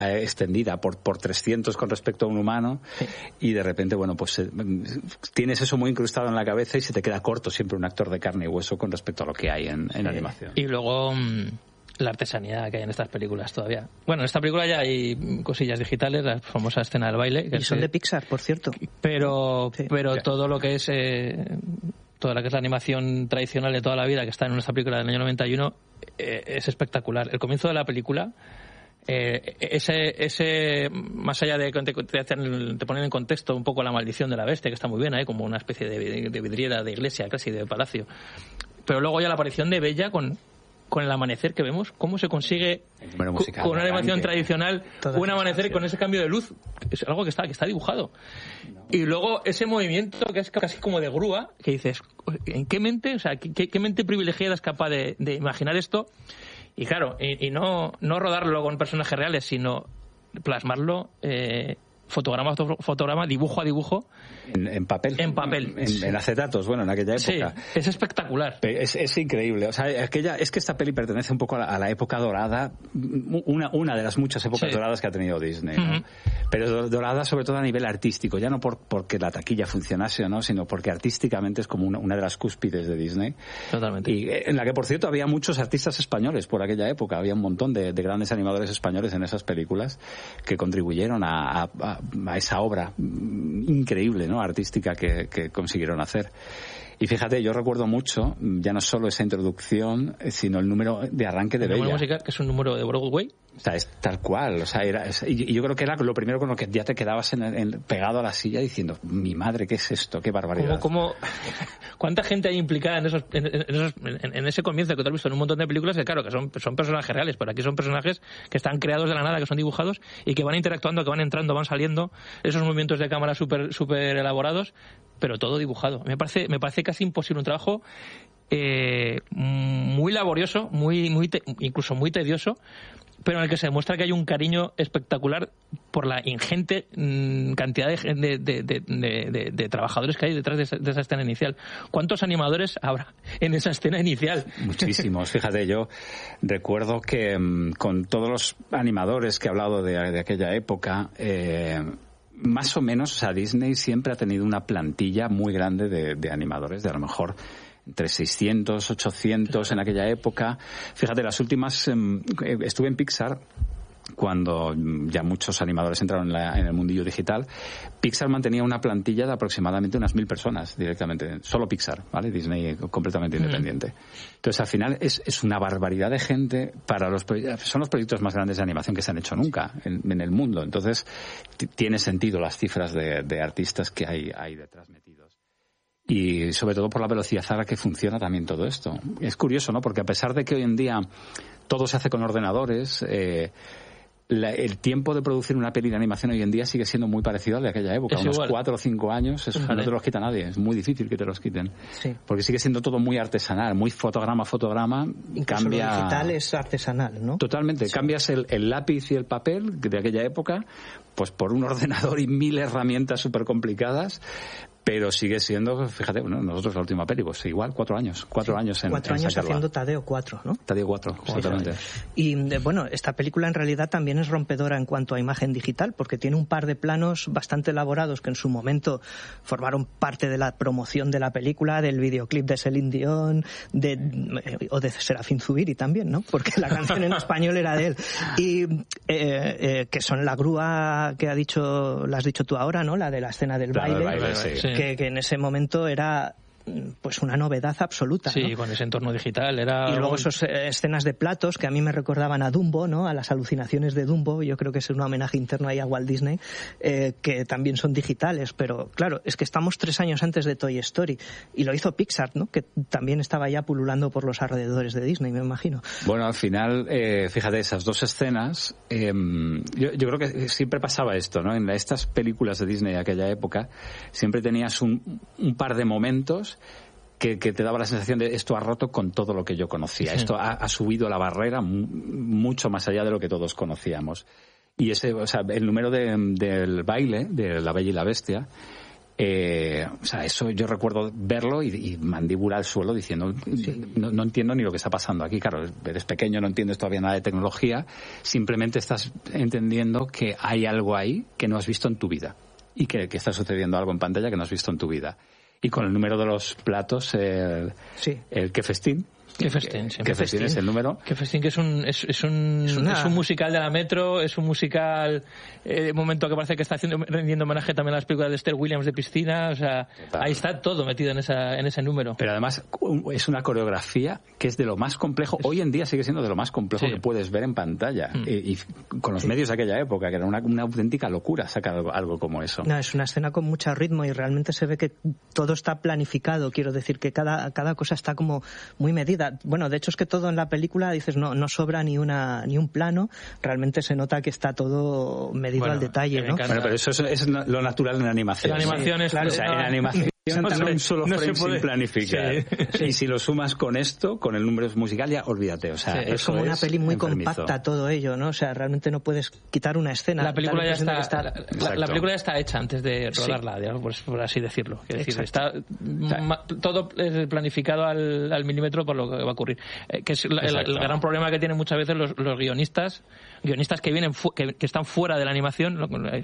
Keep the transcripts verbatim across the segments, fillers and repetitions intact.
extendida por, por trescientos con respecto a un humano, sí. Y de repente, bueno, pues eh, tienes eso muy incrustado en la cabeza y se te queda corto siempre un actor de carne y hueso con respecto a lo que hay en, en sí. animación. Y luego la artesanía que hay en estas películas todavía. Bueno, en esta película ya hay cosillas digitales, la famosa escena del baile. Que y son se... de Pixar, por cierto. Pero, sí. pero sí. todo lo que es... Eh, toda la que es la animación tradicional de toda la vida que está en nuestra película del año noventa y uno eh, es espectacular. El comienzo de la película... Eh, ese, ese más allá de que te, te, te ponen en contexto un poco la maldición de la bestia, que está muy bien, ¿eh? Como una especie de, de vidriera de iglesia, casi de palacio, pero luego ya la aparición de Bella con, con el amanecer que vemos, cómo se consigue musical, con una animación arranque. tradicional un amanecer con ese cambio de luz, es algo que está, que está dibujado, y luego ese movimiento que es casi como de grúa, que dices, ¿en qué mente, o sea, qué, qué mente privilegiada es capaz de, de imaginar esto? Y claro, y, y no, no rodarlo con personajes reales, sino plasmarlo eh, fotograma a fotograma, dibujo a dibujo. En, en papel. En papel. En, sí. en acetatos, bueno, en aquella época. Sí, es espectacular. Es, es increíble. O sea, aquella, es que esta peli pertenece un poco a la, a la época dorada, una, una de las muchas épocas sí. doradas que ha tenido Disney, ¿no? Uh-huh. Pero dorada sobre todo a nivel artístico, ya no por, porque la taquilla funcionase o no, sino porque artísticamente es como una, una de las cúspides de Disney. Totalmente. Y en la que, por cierto, había muchos artistas españoles por aquella época. Había un montón de, de grandes animadores españoles en esas películas que contribuyeron a, a, a esa obra increíble, ¿no? Artística que, que consiguieron hacer. Y fíjate, yo recuerdo mucho, ya no solo esa introducción, sino el número de arranque de el Bella. El número musical, que es un número de Broadway. O sea, es tal cual. O sea, era, es, y yo creo que era lo primero con lo que ya te quedabas en, en, pegado a la silla diciendo, mi madre, ¿qué es esto? ¡Qué barbaridad! ¿Cómo, cómo, ¿Cuánta gente hay implicada en, esos, en, en, esos, en, en ese comienzo que tú has visto en un montón de películas? Que claro, que son, son personajes reales, pero aquí son personajes que están creados de la nada, que son dibujados y que van interactuando, que van entrando, van saliendo. Esos movimientos de cámara súper super elaborados, pero todo dibujado. Me parece, me parece casi imposible, un trabajo eh, muy laborioso, muy, muy te, incluso muy tedioso, pero en el que se demuestra que hay un cariño espectacular por la ingente mmm, cantidad de, de, de, de, de, de trabajadores que hay detrás de esa, de esa escena inicial. ¿Cuántos animadores habrá en esa escena inicial? Muchísimos. Fíjate, yo recuerdo que mmm, con todos los animadores que he hablado de, de aquella época, eh, más o menos, o sea, Disney siempre ha tenido una plantilla muy grande de, de animadores, de a lo mejor entre seiscientos, ochocientos en aquella época. Fíjate, las últimas, eh, estuve en Pixar cuando ya muchos animadores entraron en, la, en el mundillo digital. Pixar mantenía una plantilla de aproximadamente unas mil personas directamente, solo Pixar, ¿vale? Disney completamente independiente. Mm. Entonces, al final es, es una barbaridad de gente para los son los proyectos más grandes de animación que se han hecho nunca en, en el mundo. Entonces, t- tiene sentido las cifras de, de artistas que hay, hay detrás metidos. Y sobre todo por la velocidad a la que funciona también todo esto. Es curioso, ¿no? Porque a pesar de que hoy en día todo se hace con ordenadores, eh, La, el tiempo de producir una peli de animación hoy en día sigue siendo muy parecido al de aquella época. Es unos igual. cuatro o cinco años, eso vale. No te los quita nadie. Es muy difícil que te los quiten. Sí. Porque sigue siendo todo muy artesanal, muy fotograma a fotograma. Incluso cambia... lo digital es artesanal, ¿no? Totalmente. Sí. Cambias el, el lápiz y el papel de aquella época pues por un ordenador y mil herramientas súper complicadas. Pero sigue siendo, fíjate, bueno, nosotros la última peli, pues igual, cuatro años, cuatro sí, años en Cuatro en años sacarla. haciendo Tadeo cuatro, ¿no? Tadeo cuatro, exactamente. Y bueno, esta película en realidad también es rompedora en cuanto a imagen digital, porque tiene un par de planos bastante elaborados que en su momento formaron parte de la promoción de la película, del videoclip de Celine Dion, de, o de Serafín Zubiri también, ¿no? Porque la canción en español era de él. Y eh, eh, que son la grúa que ha dicho, la has dicho tú ahora, ¿no? La de la escena del claro, baile, baile sí. Que, que en ese momento era pues una novedad absoluta, sí, ¿no? Con ese entorno digital era y luego algo... esas eh, escenas de platos que a mí me recordaban a Dumbo, ¿no? A las alucinaciones de Dumbo. Yo creo que es un homenaje interno ahí a Walt Disney, eh, que también son digitales, pero claro, es que estamos tres años antes de Toy Story y lo hizo Pixar, ¿no? Que también estaba ya pululando por los alrededores de Disney, me imagino. Bueno, al final, eh, fíjate, esas dos escenas, eh, yo, yo creo que siempre pasaba esto, ¿no? En estas películas de Disney de aquella época siempre tenías un, un par de momentos Que, que te daba la sensación de esto ha roto con todo lo que yo conocía. Sí. Esto ha, ha subido la barrera m- mucho más allá de lo que todos conocíamos. Y ese, o sea, el número de, del baile, de La Bella y la Bestia, Eh, o sea, eso yo recuerdo verlo y, y mandíbula al suelo diciendo, sí. no, no entiendo ni lo que está pasando aquí. Claro, eres pequeño, no entiendes todavía nada de tecnología, simplemente estás entendiendo que hay algo ahí que no has visto en tu vida y que, que está sucediendo algo en pantalla que no has visto en tu vida. Y con el número de los platos, el, sí. el Qué Festín. Qué festín, sí. Qué festín es el número. Qué festín, que es un es, es un es, una... es un musical de la Metro, es un musical eh, de momento que parece que está haciendo rendiendo homenaje también a las películas de Esther Williams de piscina, o sea, Total. Ahí está todo metido en esa en ese número. Pero además es una coreografía que es de lo más complejo, es... hoy en día sigue siendo de lo más complejo sí. que puedes ver en pantalla mm. y, y con los sí. medios de aquella época, que era una, una auténtica locura sacar algo, algo como eso. No, es una escena con mucho ritmo y realmente se ve que todo está planificado, quiero decir que cada cada cosa está como muy medida. Bueno, de hecho es que todo en la película dices no no sobra ni una ni un plano, realmente se nota que está todo medido bueno, al detalle, ¿no? Bueno, pero eso es, es lo natural en la animación. En la animación sí, es claro, o sea, en la animación no, no un solo no frame puede... sin planificar. Sí, sí. Y si lo sumas con esto, con el número musical, ya olvídate. O sea, sí, es como una peli muy enfermizo. Compacta todo ello, ¿no? O sea, realmente no puedes quitar una escena. La película ya está, está... La, la, la película ya está hecha antes de rodarla, sí. digamos, por, por así decirlo. Es decir, está ma, todo planificado al, al milímetro por lo que va a ocurrir. Eh, que es la, el, el gran problema que tienen muchas veces los, los guionistas, guionistas que vienen fu que, que están fuera de la animación.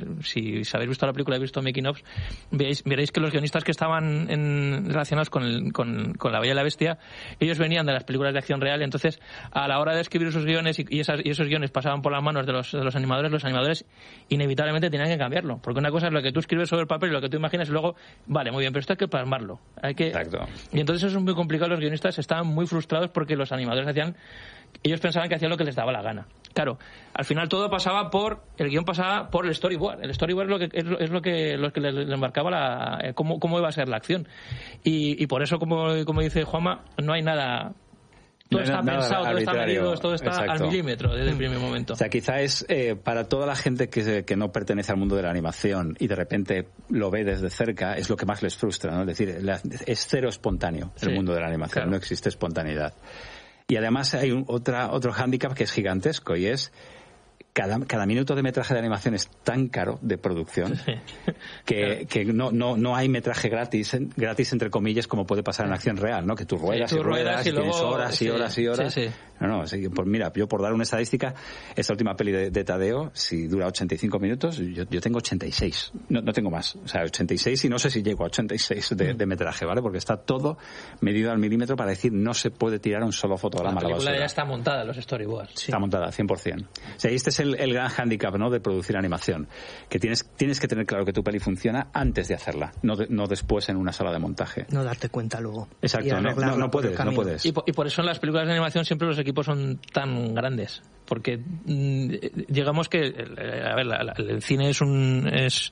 Si, si habéis visto la película, habéis visto making of, veréis, veréis que los guionistas que estaban en relacionados con, el, con, con La Bella y la Bestia, ellos venían de las películas de acción real, y entonces a la hora de escribir esos guiones y, y, esas, y esos guiones pasaban por las manos de los, de los animadores, los animadores inevitablemente tenían que cambiarlo, porque una cosa es lo que tú escribes sobre el papel y lo que tú imaginas y luego, vale, muy bien, pero esto hay que plasmarlo, hay que... Exacto. Y entonces eso es muy complicado, los guionistas estaban muy frustrados porque los animadores hacían, ellos pensaban que hacían lo que les daba la gana. Claro, al final todo pasaba por, el guión pasaba por el storyboard. El storyboard es lo que, es lo, es lo que, lo que les, les marcaba la, eh, cómo, cómo iba a ser la acción. Y, y por eso, como, como dice Juanma, no hay nada... Todo no está nada, pensado, nada todo está medido, todo está Exacto. al milímetro desde el primer momento. O sea, quizá es eh, para toda la gente que, que no pertenece al mundo de la animación y de repente lo ve desde cerca, es lo que más les frustra, ¿no? Es decir, la, es cero espontáneo el sí, mundo de la animación, claro. No existe espontaneidad. Y además hay un, otra, otro hándicap que es gigantesco y es cada, cada minuto de metraje de animación es tan caro de producción sí. que, que no, no, no hay metraje gratis, gratis entre comillas, como puede pasar en acción real, ¿no? Que tú ruedas sí, tú y ruedas, ruedas y, y luego, tienes horas y sí, horas y horas. Sí, sí. No, no, así que, pues mira, yo por dar una estadística, esta última peli de, de Tadeo, si dura ochenta y cinco minutos, yo, yo tengo ochenta y seis, no, no tengo más, o sea, ochenta y seis y no sé si llego a ochenta y seis de, de metraje, ¿vale? Porque está todo medido al milímetro para decir no se puede tirar un solo fotograma a la basura. La película ya está montada, los storyboards. Sí. Está montada, cien por ciento. O sea, y este es el, el gran hándicap, ¿no?, de producir animación, que tienes, tienes que tener claro que tu peli funciona antes de hacerla, no, de, no después en una sala de montaje. No darte cuenta luego. Exacto, no, no, no puedes, no puedes. Y por, y por eso en las películas de animación siempre los equipos son tan grandes, porque mmm, digamos que a ver, la, la, el cine es un es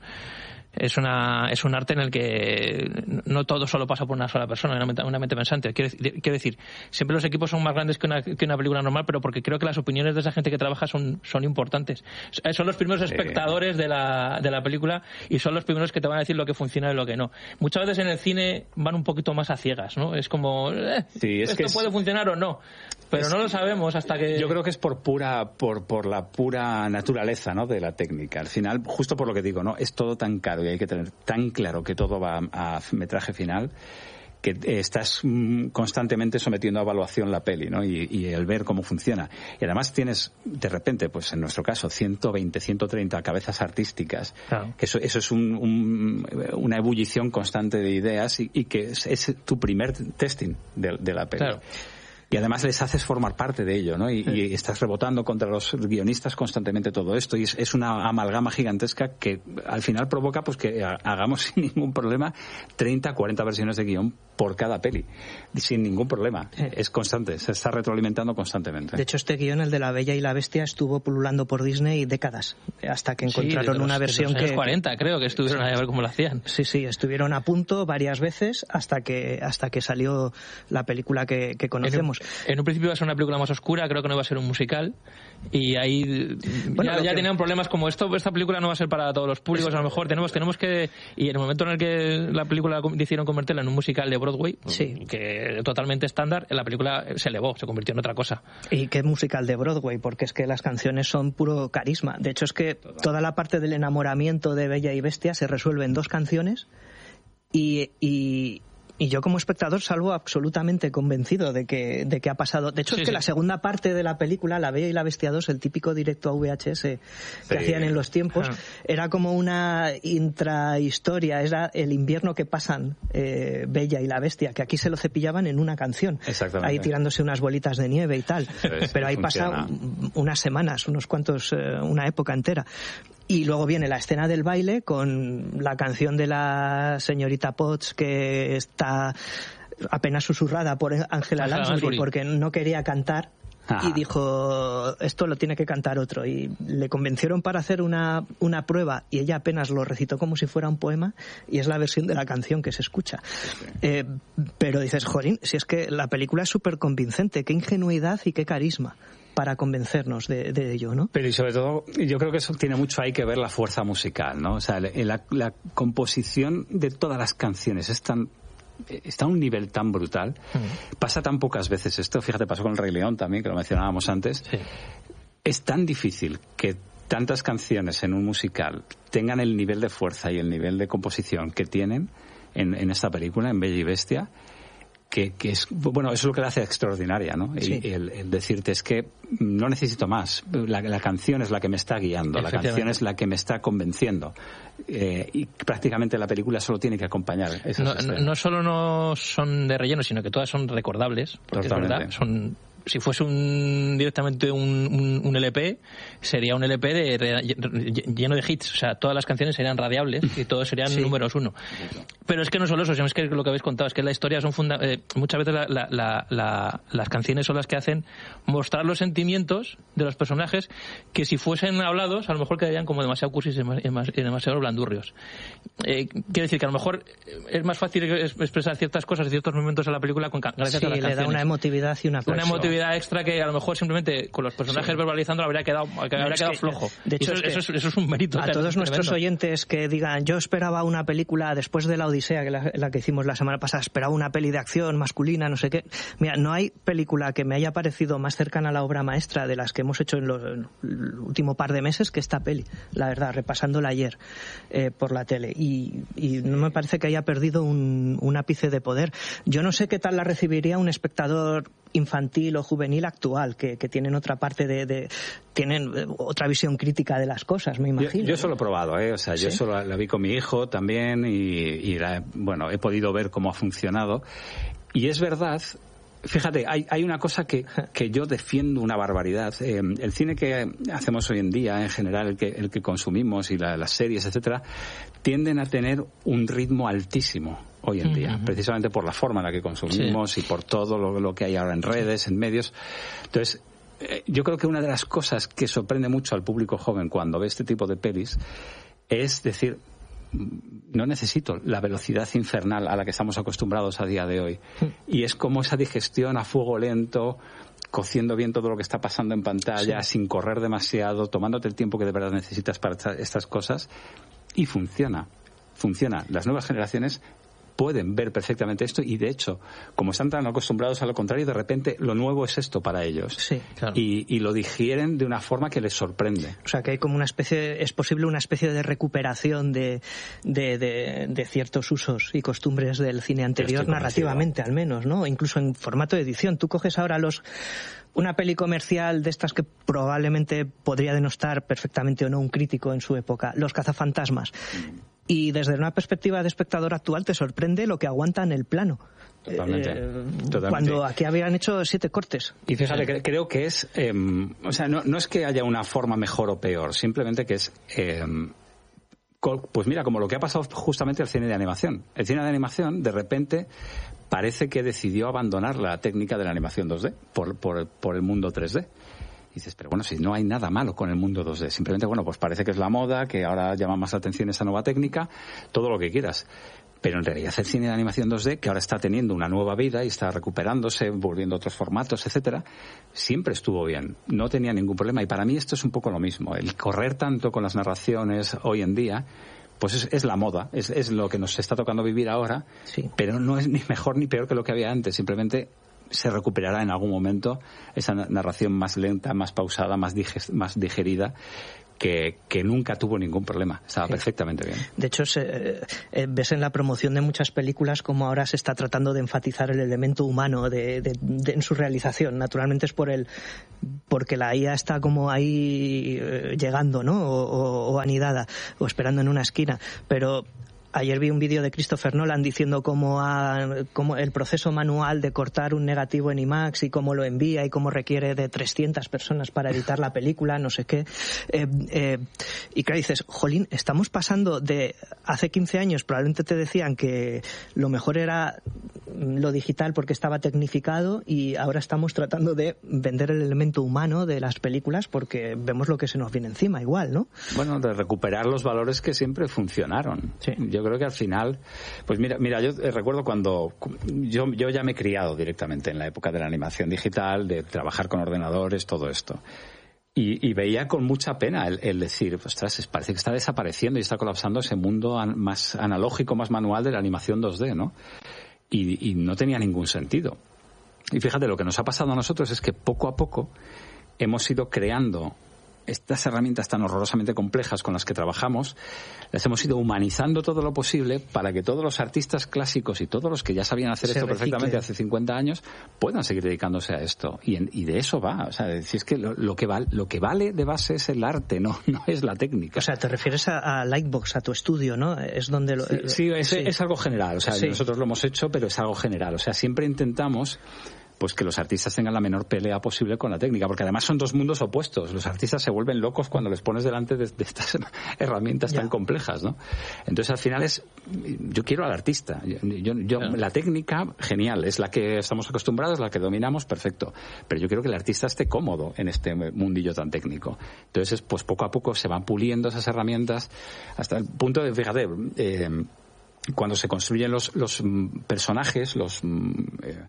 es una es un arte en el que no todo solo pasa por una sola persona, una mente, una mente pensante. Quiero, quiero decir, siempre los equipos son más grandes que una, que una película normal, pero porque creo que las opiniones de esa gente que trabaja son, son importantes. Son los primeros espectadores de la, de la película y son los primeros que te van a decir lo que funciona y lo que no. Muchas veces en el cine van un poquito más a ciegas, ¿no? Es como, eh, sí, es esto que puede es... funcionar o no, pero es... no lo sabemos hasta que... Yo creo que es por pura por, por la pura naturaleza, ¿no?, de la técnica. Al final, justo por lo que digo, ¿no?, es todo tan caro y hay que tener tan claro que todo va a metraje final que estás constantemente sometiendo a evaluación la peli, ¿no? Y, y el ver cómo funciona. Y además tienes, de repente, pues en nuestro caso, ciento veinte, ciento treinta cabezas artísticas. Claro. Que eso, eso es un, un, una ebullición constante de ideas y, y que es, es tu primer testing de, de la peli. Claro. Y además les haces formar parte de ello, ¿no? Y, sí. y estás rebotando contra los guionistas constantemente todo esto. Y es, es una amalgama gigantesca que al final provoca pues que hagamos sin ningún problema treinta, cuarenta versiones de guión por cada peli. Sin ningún problema. Sí. Es constante, se está retroalimentando constantemente. De hecho, este guión, el de La Bella y la Bestia, estuvo pululando por Disney décadas, hasta que encontraron sí, una los, versión los años que... cuarenta, creo que estuvieron ahí a ver cómo lo hacían. Sí, sí, estuvieron a punto varias veces hasta que hasta que salió la película que, que conocemos. En, en un principio iba a ser una película más oscura, creo que no iba a ser un musical, y ahí bueno, ya, ya que... tenían problemas como esto, esta película no va a ser para todos los públicos, a lo mejor tenemos tenemos que... Y en el momento en el que la película decidieron convertirla en un musical de Broadway, sí. que totalmente estándar, la película se elevó, se convirtió en otra cosa. ¿Y qué musical de Broadway? Porque es que las canciones son puro carisma. De hecho, es que toda la parte del enamoramiento de Bella y Bestia se resuelve en dos canciones y, y Y yo como espectador salgo absolutamente convencido de que, de que ha pasado. De hecho, sí, es que sí. La segunda parte de la película, La Bella y la Bestia dos, el típico directo a V H S que sí. hacían en los tiempos, ah. era como una intrahistoria, era el invierno que pasan eh, Bella y la Bestia, que aquí se lo cepillaban en una canción. Ahí tirándose unas bolitas de nieve y tal. Pero, Pero ahí funciona. Pasa unas semanas, unos cuantos, eh, una época entera. Y luego viene la escena del baile con la canción de la señorita Potts, que está apenas susurrada por Angela Lansbury porque no quería cantar. Ajá. Y dijo, esto lo tiene que cantar otro. Y le convencieron para hacer una, una prueba y ella apenas lo recitó como si fuera un poema, y es la versión de la canción que se escucha. Sí. Eh, pero dices, jolín, si es que la película es súper convincente, qué ingenuidad y qué carisma para convencernos de, de ello, ¿no? Pero y sobre todo, yo creo que eso tiene mucho ahí que ver la fuerza musical, ¿no? O sea, la, la composición de todas las canciones es tan, está a un nivel tan brutal. Mm. Pasa tan pocas veces esto. Fíjate, pasó con el Rey León también, que lo mencionábamos antes. Sí. Es tan difícil que tantas canciones en un musical tengan el nivel de fuerza y el nivel de composición que tienen en, en esta película, en Bella y Bestia, Que, que es, bueno, eso es lo que la hace extraordinaria, ¿no? Sí. El, el, el decirte es que no necesito más. La, la canción es la que me está guiando, la canción es la que me está convenciendo. Eh, y prácticamente la película solo tiene que acompañar esas no, no, no solo no son de relleno, sino que todas son recordables. Porque Totalmente. Es verdad, son... Si fuese un directamente un, un, un L P, sería un L P de, de, lleno de hits. O sea, todas las canciones serían radiables y todos serían sí. números uno. Pero es que no solo eso, sino es que lo que habéis contado, es que la historia son funda eh, muchas veces la, la, la, la, las canciones son las que hacen mostrar los sentimientos de los personajes que si fuesen hablados, a lo mejor quedarían como demasiado cursis y demasiado blandurrios. Eh, quiere decir que a lo mejor es más fácil expresar ciertas cosas y ciertos momentos en la película con, gracias sí, a las le canciones. Da una emotividad y una Una emotividad extra que a lo mejor simplemente con los personajes sí. verbalizando habría quedado, habría quedado que, flojo. De hecho, eso, es eso, es, eso es un mérito. A todos nuestros oyentes que digan, yo esperaba una película después de La Odisea, que la, la que hicimos la semana pasada, esperaba una peli de acción masculina, no sé qué. Mira, no hay película que me haya parecido más cercana a la obra maestra de las que hemos hecho en, los, en el último par de meses que esta peli, la verdad, repasándola ayer eh, por la tele. Y, y no me parece que haya perdido un, un ápice de poder. Yo no sé qué tal la recibiría un espectador infantil o juvenil actual, que, que tienen otra parte de, de tienen otra visión crítica de las cosas, me imagino. Yo, yo solo he probado, ¿eh? O sea, yo ¿Sí? solo la, la vi con mi hijo también y, y la, bueno, he podido ver cómo ha funcionado. Y es verdad, fíjate, hay, hay una cosa que, que yo defiendo una barbaridad. Eh, el cine que hacemos hoy en día, en general, el que, el que consumimos y la, las series, etcétera, tienden a tener un ritmo altísimo hoy en día, uh-huh. precisamente por la forma en la que consumimos sí. y por todo lo, lo que hay ahora en redes, en medios. Entonces, eh, yo creo que una de las cosas que sorprende mucho al público joven cuando ve este tipo de pelis es decir, no necesito la velocidad infernal a la que estamos acostumbrados a día de hoy. Uh-huh. Y es como esa digestión a fuego lento, cociendo bien todo lo que está pasando en pantalla, sí. sin correr demasiado, tomándote el tiempo que de verdad necesitas para estas cosas, y funciona. Funciona. Las nuevas generaciones pueden ver perfectamente esto y, de hecho, como están tan acostumbrados a lo contrario, de repente lo nuevo es esto para ellos. Sí, claro. Y, y lo digieren de una forma que les sorprende. O sea, que hay como una especie, es posible una especie de recuperación de, de, de, de ciertos usos y costumbres del cine anterior, narrativamente al menos, ¿no? Incluso en formato de edición. Tú coges ahora los... una peli comercial de estas que probablemente podría denostar perfectamente o no un crítico en su época, Los cazafantasmas. Y desde una perspectiva de espectador actual te sorprende lo que aguanta en el plano. Totalmente. Eh, Totalmente. Cuando aquí habían hecho siete cortes. Y fíjate, sí. creo que es... Eh, o sea, no, no es que haya una forma mejor o peor, simplemente que es... Eh, pues mira, como lo que ha pasado justamente al cine de animación. El cine de animación, de repente, parece que decidió abandonar la técnica de la animación dos D por, por, por el mundo tres D. Y dices, pero bueno, si no hay nada malo con el mundo dos D, simplemente, bueno, pues parece que es la moda, que ahora llama más la atención esa nueva técnica, todo lo que quieras. Pero en realidad el cine de animación dos D, que ahora está teniendo una nueva vida y está recuperándose, volviendo a otros formatos, etcétera, siempre estuvo bien, no tenía ningún problema. Y para mí esto es un poco lo mismo. El correr tanto con las narraciones hoy en día, pues es, es la moda, es, es lo que nos está tocando vivir ahora, sí. pero no es ni mejor ni peor que lo que había antes, simplemente se recuperará en algún momento esa narración más lenta, más pausada, más, digest, más digerida, que, que nunca tuvo ningún problema. Estaba sí. perfectamente bien. De hecho, se, eh, ves en la promoción de muchas películas como ahora se está tratando de enfatizar el elemento humano de, de, de, en su realización. Naturalmente es por el porque la I A está como ahí eh, llegando, ¿no? O, o, o anidada, o esperando en una esquina. Pero ayer vi un vídeo de Christopher Nolan diciendo cómo, ha, cómo el proceso manual de cortar un negativo en IMAX y cómo lo envía y cómo requiere de trescientas personas para editar la película, no sé qué. Eh, eh, y claro, dices, jolín, estamos pasando de hace quince años, probablemente te decían que lo mejor era lo digital porque estaba tecnificado y ahora estamos tratando de vender el elemento humano de las películas porque vemos lo que se nos viene encima igual, ¿no? Bueno, de recuperar los valores que siempre funcionaron. Sí. Yo creo que al final, pues mira, mira, yo recuerdo cuando yo, yo ya me he criado directamente en la época de la animación digital, de trabajar con ordenadores, todo esto. Y, y veía con mucha pena el, el decir, ostras, parece que está desapareciendo y está colapsando ese mundo an, más analógico, más manual de la animación dos D, ¿no? Y, y no tenía ningún sentido. Y fíjate, lo que nos ha pasado a nosotros es que poco a poco hemos ido creando estas herramientas tan horrorosamente complejas con las que trabajamos, las hemos ido humanizando todo lo posible para que todos los artistas clásicos y todos los que ya sabían hacer Se esto recicle. perfectamente hace cincuenta años puedan seguir dedicándose a esto. Y, en, y de eso va. O sea, si es que lo, lo que vale, lo que vale de base es el arte, no, no es la técnica. O sea, te refieres a, a Lightbox, a tu estudio, ¿no? Es donde lo, sí, sí, es, sí, es algo general. O sea, sí. nosotros lo hemos hecho, pero es algo general. O sea, siempre intentamos pues que los artistas tengan la menor pelea posible con la técnica, porque además son dos mundos opuestos. Los artistas se vuelven locos cuando les pones delante de, de estas herramientas ya. tan complejas, ¿no? Entonces, al final es, yo quiero al artista. Yo, yo, yo claro. La técnica, genial, es la que estamos acostumbrados, la que dominamos, perfecto. Pero yo quiero que el artista esté cómodo en este mundillo tan técnico. Entonces, pues poco a poco se van puliendo esas herramientas hasta el punto de, fíjate, eh, cuando se construyen los, los personajes, los... Eh,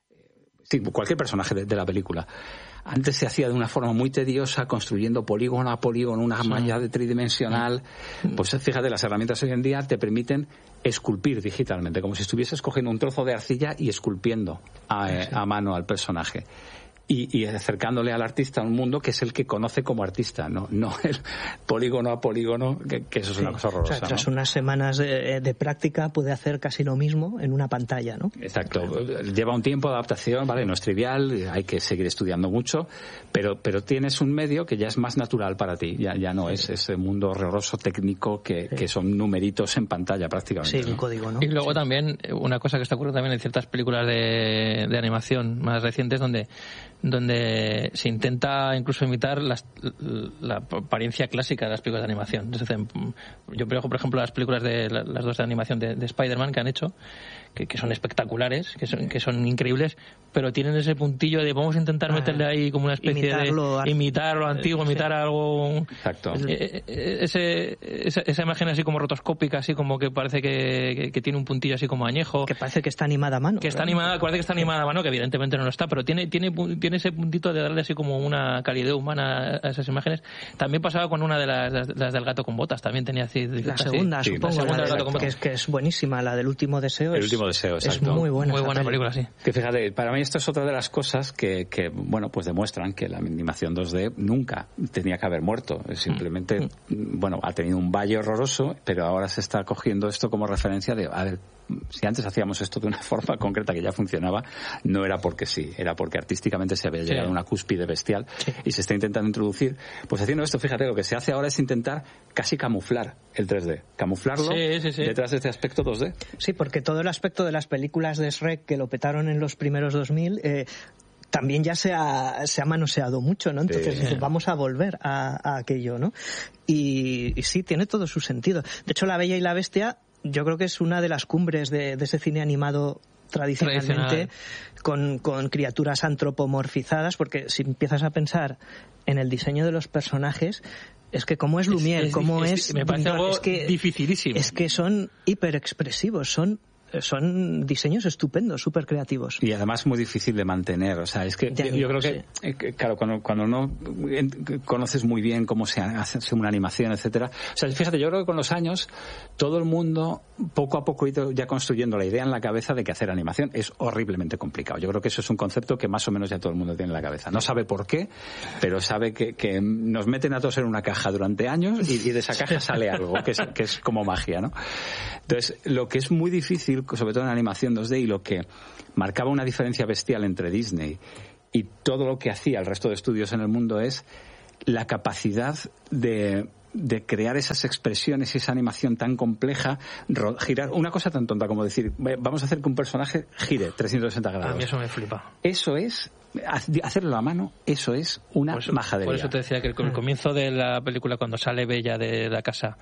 Sí, cualquier personaje de, de la película. Antes se hacía de una forma muy tediosa, construyendo polígono a polígono, una sí. malla de tridimensional. Pues fíjate, las herramientas hoy en día te permiten esculpir digitalmente, como si estuvieses cogiendo un trozo de arcilla y esculpiendo a, sí. a mano al personaje. Y, y acercándole al artista a un mundo que es el que conoce como artista, no, no el polígono a polígono, que, que eso es sí. una cosa horrorosa. O sea, tras ¿no? unas semanas de, de práctica puede hacer casi lo mismo en una pantalla, ¿no? Exacto. Lleva un tiempo de adaptación, ¿vale? No es trivial, hay que seguir estudiando mucho, pero, pero tienes un medio que ya es más natural para ti, ya, ya no sí. es ese mundo horroroso técnico que, sí. que son numeritos en pantalla prácticamente. Sí, ¿no? un código, ¿no? Y luego sí. también, una cosa que está ocurriendo también en ciertas películas de, de animación más recientes donde donde se intenta incluso imitar las, la apariencia clásica de las películas de animación. Es decir, yo veo, por ejemplo, las películas de las dos de animación de, de Spider-Man que han hecho, que, que son espectaculares, que son, que son increíbles, pero tienen ese puntillo de vamos a intentar ah, meterle ahí como una especie imitarlo, de imitar lo antiguo, sí. imitar algo. Exacto. Ese, esa, esa imagen así como rotoscópica, así como que parece que, que, que tiene un puntillo así como añejo. Que parece que está animada a mano. Que está animada, parece que está animada a mano, que evidentemente no lo está, pero tiene, tiene, tiene ese puntito de darle así como una calidez humana a esas imágenes. También pasaba con una de las, las, las del gato con botas, también tenía así. La segunda, así. supongo, sí, la segunda la del gato con que, botas. es, que es buenísima, la del último deseo. El es, último deseo, exacto. Es muy buena, muy buena película, sí. Que fíjate, para mí esto es otra de las cosas que, que, bueno, pues demuestran que la animación dos D nunca tenía que haber muerto. Simplemente, mm. bueno, ha tenido un valle horroroso, pero ahora se está cogiendo esto como referencia de, a ver, si antes hacíamos esto de una forma concreta que ya funcionaba, no era porque sí, era porque artísticamente se había llegado sí. a una cúspide bestial sí. y se está intentando introducir. Pues haciendo esto, fíjate, lo que se hace ahora es intentar casi camuflar el tres D, camuflarlo sí, sí, sí. detrás de este aspecto dos D. Sí, porque todo el aspecto de las películas de Shrek que lo petaron en los primeros dos mil... Eh, también ya se ha, se ha manoseado mucho, ¿no? Entonces sí. vamos a volver a, a aquello, ¿no? Y, y sí, tiene todo su sentido. De hecho, La Bella y la Bestia yo creo que es una de las cumbres de, de ese cine animado tradicionalmente con, con criaturas antropomorfizadas, porque si empiezas a pensar en el diseño de los personajes, es que como es Lumière, es, es, como es, es... Me parece algo es que, dificilísimo. Es que son hiperexpresivos, son son diseños estupendos, súper creativos. Y además muy difícil de mantener. O sea, es que yo, yo creo que, sí. que claro, cuando, cuando no conoces muy bien cómo se hace una animación, etcétera. O sea, fíjate, yo creo que con los años todo el mundo poco a poco ha ido ya construyendo la idea en la cabeza de que hacer animación es horriblemente complicado. Yo creo que eso es un concepto que más o menos ya todo el mundo tiene en la cabeza. No sabe por qué, pero sabe que, que nos meten a todos en una caja durante años y, y de esa caja sale algo, que es, que es como magia, ¿no? Entonces, lo que es muy difícil, sobre todo en animación dos D, y lo que marcaba una diferencia bestial entre Disney y todo lo que hacía el resto de estudios en el mundo, es la capacidad de de crear esas expresiones y esa animación tan compleja, girar una cosa tan tonta como decir, vamos a hacer que un personaje gire trescientos sesenta grados. A mí eso me flipa. Eso es, hacerlo a mano, eso es una por eso, majadería. Por eso te decía que el, el comienzo de la película, cuando sale Bella de la casa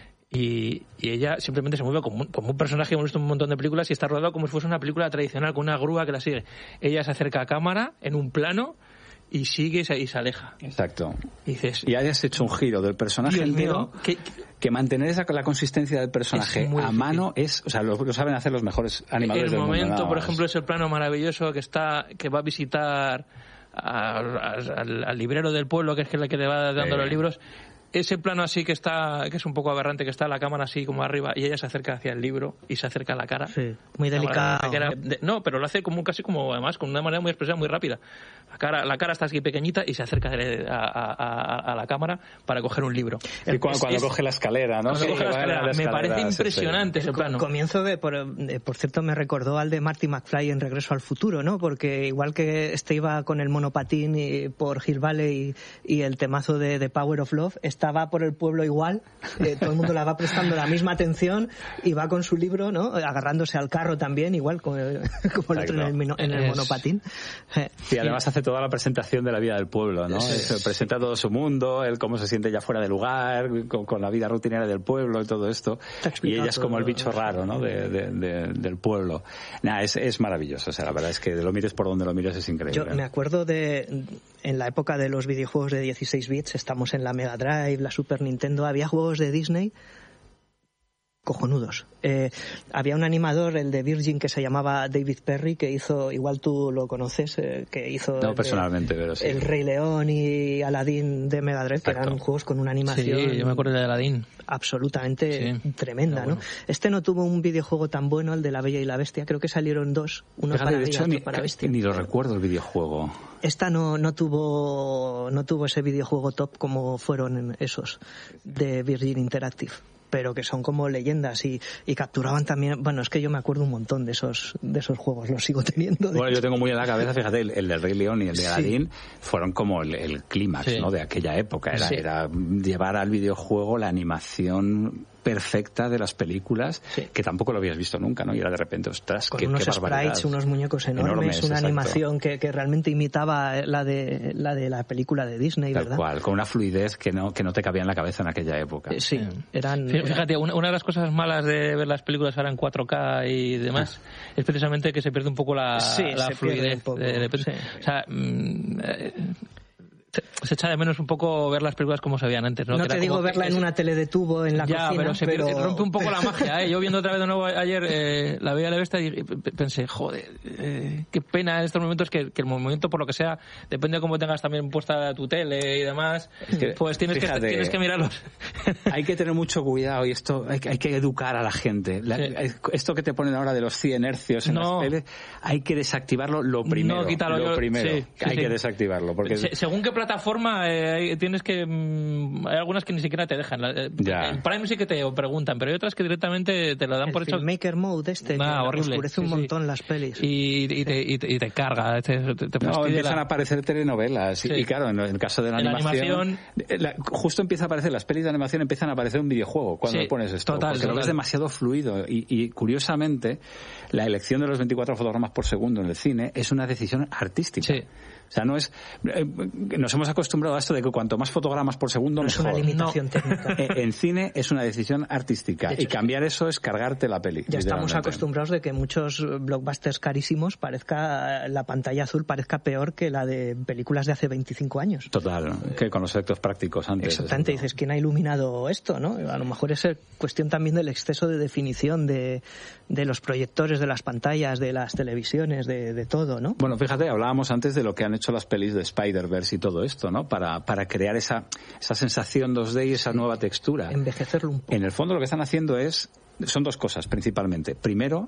y, y ella simplemente se mueve como un, como un personaje, hemos visto un montón de películas y está rodado como si fuese una película tradicional con una grúa que la sigue. Ella se acerca a cámara en un plano y sigue y se, y se aleja. Exacto. Y dices, y hayas hecho un giro del personaje entero, que, que mantener esa, la consistencia del personaje a mano es, o sea, lo, lo saben hacer los mejores animadores del mundo. El momento, no, por ejemplo, es el plano maravilloso que está, que va a visitar a, a, al, al librero del pueblo, que es el que le va dando sí. los libros. Ese plano así que está, que es un poco aberrante, que está la cámara así como arriba y ella se acerca hacia el libro y se acerca a la cara. Sí, muy delicado. Era, de, no, pero lo hace como casi como, además, con una manera muy expresiva, muy rápida. La cara, la cara está así pequeñita y se acerca a, a, a, a la cámara para coger un libro. Y cuando, es, cuando es, coge la escalera, ¿no? Cuando sí, coge la escalera, la escalera, me parece impresionante ese plano. El comienzo de, por, por cierto, me recordó al de Marty McFly en Regreso al Futuro, ¿no? Porque igual que este iba con el monopatín y, por Hill Valley y, y el temazo de, de Power of Love, estaba por el pueblo igual, eh, todo el mundo le va prestando la misma atención y va con su libro, ¿no? Agarrándose al carro también, igual como, como el otro en el, en el monopatín. Y además hace toda la presentación de la vida del pueblo, ¿no? Se presenta todo su mundo, él cómo se siente ya fuera de lugar, con, con la vida rutinaria del pueblo y todo esto. Y ella es como el bicho raro, ¿no? De, de, de, del pueblo. Nada, es, es maravilloso, o sea, la verdad es que lo mires por donde lo mires es increíble. Yo me acuerdo de, en la época de los videojuegos de dieciséis bits, estamos en la Mega Drive, la Super Nintendo, había juegos de Disney cojonudos. Eh, había un animador, el de Virgin, que se llamaba David Perry, que hizo, igual tú lo conoces, eh, que hizo no el, personalmente, pero sí. El Rey León y Aladdin de Mega Drive, que eran juegos con una animación. Sí, yo me acuerdo de Aladdin. Absolutamente sí. tremenda, bueno. ¿no? Este no tuvo un videojuego tan bueno, el de La Bella y la Bestia. Creo que salieron dos, uno Fíjate, para de Bella hecho, y otro ni, para Bestia. Ni lo recuerdo el videojuego. Esta no, no tuvo, no tuvo ese videojuego top como fueron esos de Virgin Interactive, pero que son como leyendas y, y capturaban también, bueno, es que yo me acuerdo un montón de esos de esos juegos, los sigo teniendo. Bueno, yo tengo muy en la cabeza, fíjate, el, el del Rey León y el de Aladdin sí. fueron como el, el clímax, sí. ¿no? De aquella época, era, sí. era llevar al videojuego la animación perfecta de las películas, sí. que tampoco lo habías visto nunca, ¿no? Y era de repente, ostras, con qué, unos qué sprites, unos muñecos enormes, enormes una exacto. animación que, que realmente imitaba la de la de la película de Disney, Tal ¿verdad? cual, con una fluidez que no que no te cabía en la cabeza en aquella época. Eh, sí, eran... Fíjate, una, una de las cosas malas de ver las películas ahora en cuatro K y demás ah. es precisamente que se pierde un poco la, sí, la fluidez. De, de, de, sí. O sea, mmm, eh, se echa de menos un poco ver las películas como se veían antes, ¿no? No te digo verla en una tele de tubo en la ya, cocina, pero se pero... pierde, rompe un poco la magia, ¿eh? Yo viendo otra vez de nuevo ayer eh, La Bella y la Bestia y pensé, joder, eh, qué pena en estos momentos que, que el movimiento, por lo que sea, depende de cómo tengas también puesta tu tele y demás, es que, pues tienes, fíjate, que, tienes que mirarlos. Hay que tener mucho cuidado y esto hay, hay que educar a la gente. La, sí. Esto que te ponen ahora de los cien hercios en no. las teles, hay que desactivarlo lo primero. No, quítalo, lo yo, primero. Sí, hay sí, que sí. desactivarlo. Porque... Se, según qué plataforma eh, tienes que... Mmm, hay algunas que ni siquiera te dejan. Eh, en Prime sí que te preguntan, pero hay otras que directamente te lo dan el por hecho. El Filmmaker Mode este, nah, horrible. Oscurece sí, un sí. montón las pelis. Y, y, te, y, te, y te carga. Te, te, te no, empiezan la... a aparecer telenovelas. Sí. Y, y claro, en el caso de la en animación... animación... La, justo empieza a aparecer, las pelis de animación empiezan a aparecer un videojuego cuando sí, pones esto. Total, porque total. lo ves demasiado fluido. Y, y curiosamente, la elección de los veinticuatro fotogramas por segundo en el cine es una decisión artística. Sí. O sea, no es... Eh, nos hemos acostumbrado a esto de que cuanto más fotogramas por segundo, no mejor. Es una limitación no. técnica. En cine es una decisión artística. Hecho, y cambiar eso es cargarte la peli. Ya estamos acostumbrados de que muchos blockbusters carísimos parezca... La pantalla azul parezca peor que la de películas de hace veinticinco años. Total, que con los efectos prácticos antes. Exactamente, dices, ¿quién ha iluminado esto? ¿No? A lo mejor es cuestión también del exceso de definición de, de los proyectores, de las pantallas, de las televisiones, de, de todo, ¿no? Bueno, fíjate, hablábamos antes de lo que han hecho las pelis de Spider-Verse y todo esto, ¿no? Para, para crear esa, esa sensación dos D y esa nueva textura. Envejecerlo un poco. En el fondo lo que están haciendo es, son dos cosas principalmente. Primero,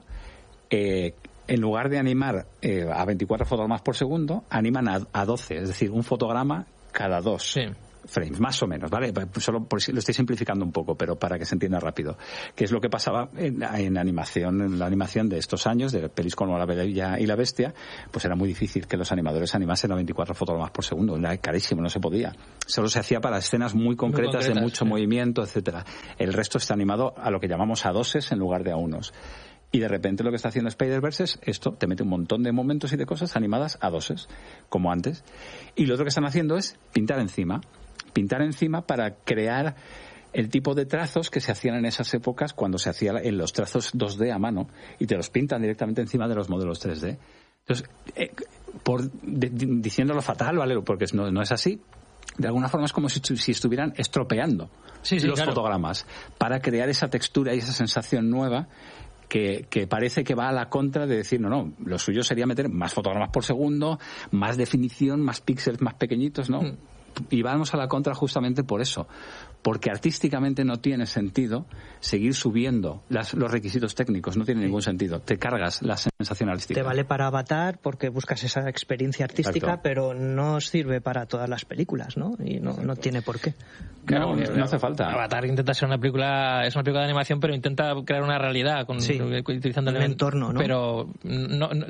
eh, en lugar de animar eh, a veinticuatro fotogramas por segundo, animan a, a doce, es decir, un fotograma cada dos. Sí. frames, más o menos, ¿vale? Solo por si lo estoy simplificando un poco, pero para que se entienda rápido. Que es lo que pasaba en, en animación, en la animación de estos años, de pelis como La Bella y la Bestia, pues era muy difícil que los animadores animasen a veinticuatro fotogramas por segundo. Era carísimo, no se podía. Solo se hacía para escenas muy concretas, muy concretas de mucho sí. movimiento, etcétera. El resto está animado a lo que llamamos a doses en lugar de a unos. Y de repente lo que está haciendo Spider-Verse es esto, te mete un montón de momentos y de cosas animadas a doses, como antes. Y lo otro que están haciendo es pintar encima. Pintar encima para crear el tipo de trazos que se hacían en esas épocas cuando se hacían en los trazos dos D a mano y te los pintan directamente encima de los modelos tres D. Entonces, eh, por de, de, diciéndolo fatal, ¿vale? Porque no, no es así. De alguna forma es como si, si estuvieran estropeando sí, sí, los claro. fotogramas para crear esa textura y esa sensación nueva que, que parece que va a la contra de decir, no, no, lo suyo sería meter más fotogramas por segundo, más definición, más píxeles más pequeñitos, ¿no? Mm. Y vamos a la contra justamente por eso, porque artísticamente no tiene sentido seguir subiendo las, los requisitos técnicos, no tiene ningún sentido. Te cargas la sensación artística. Te vale para Avatar porque buscas esa experiencia artística, Exacto. pero no sirve para todas las películas, ¿no? Y no, no tiene por qué. Claro, no, no hace falta. Avatar intenta ser una película, es una película de animación, pero intenta crear una realidad con, sí, utilizando el entorno, ¿no? Pero no, no,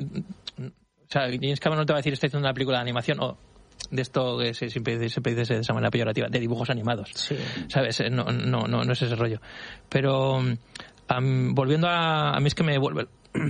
o sea, James Cameron no te va a decir estoy haciendo una película de animación o de esto que se, siempre se dice de esa manera peyorativa, de dibujos animados, sí. ¿sabes? No, no, no, no es ese rollo. Pero um, volviendo a, a mí es que me vuelve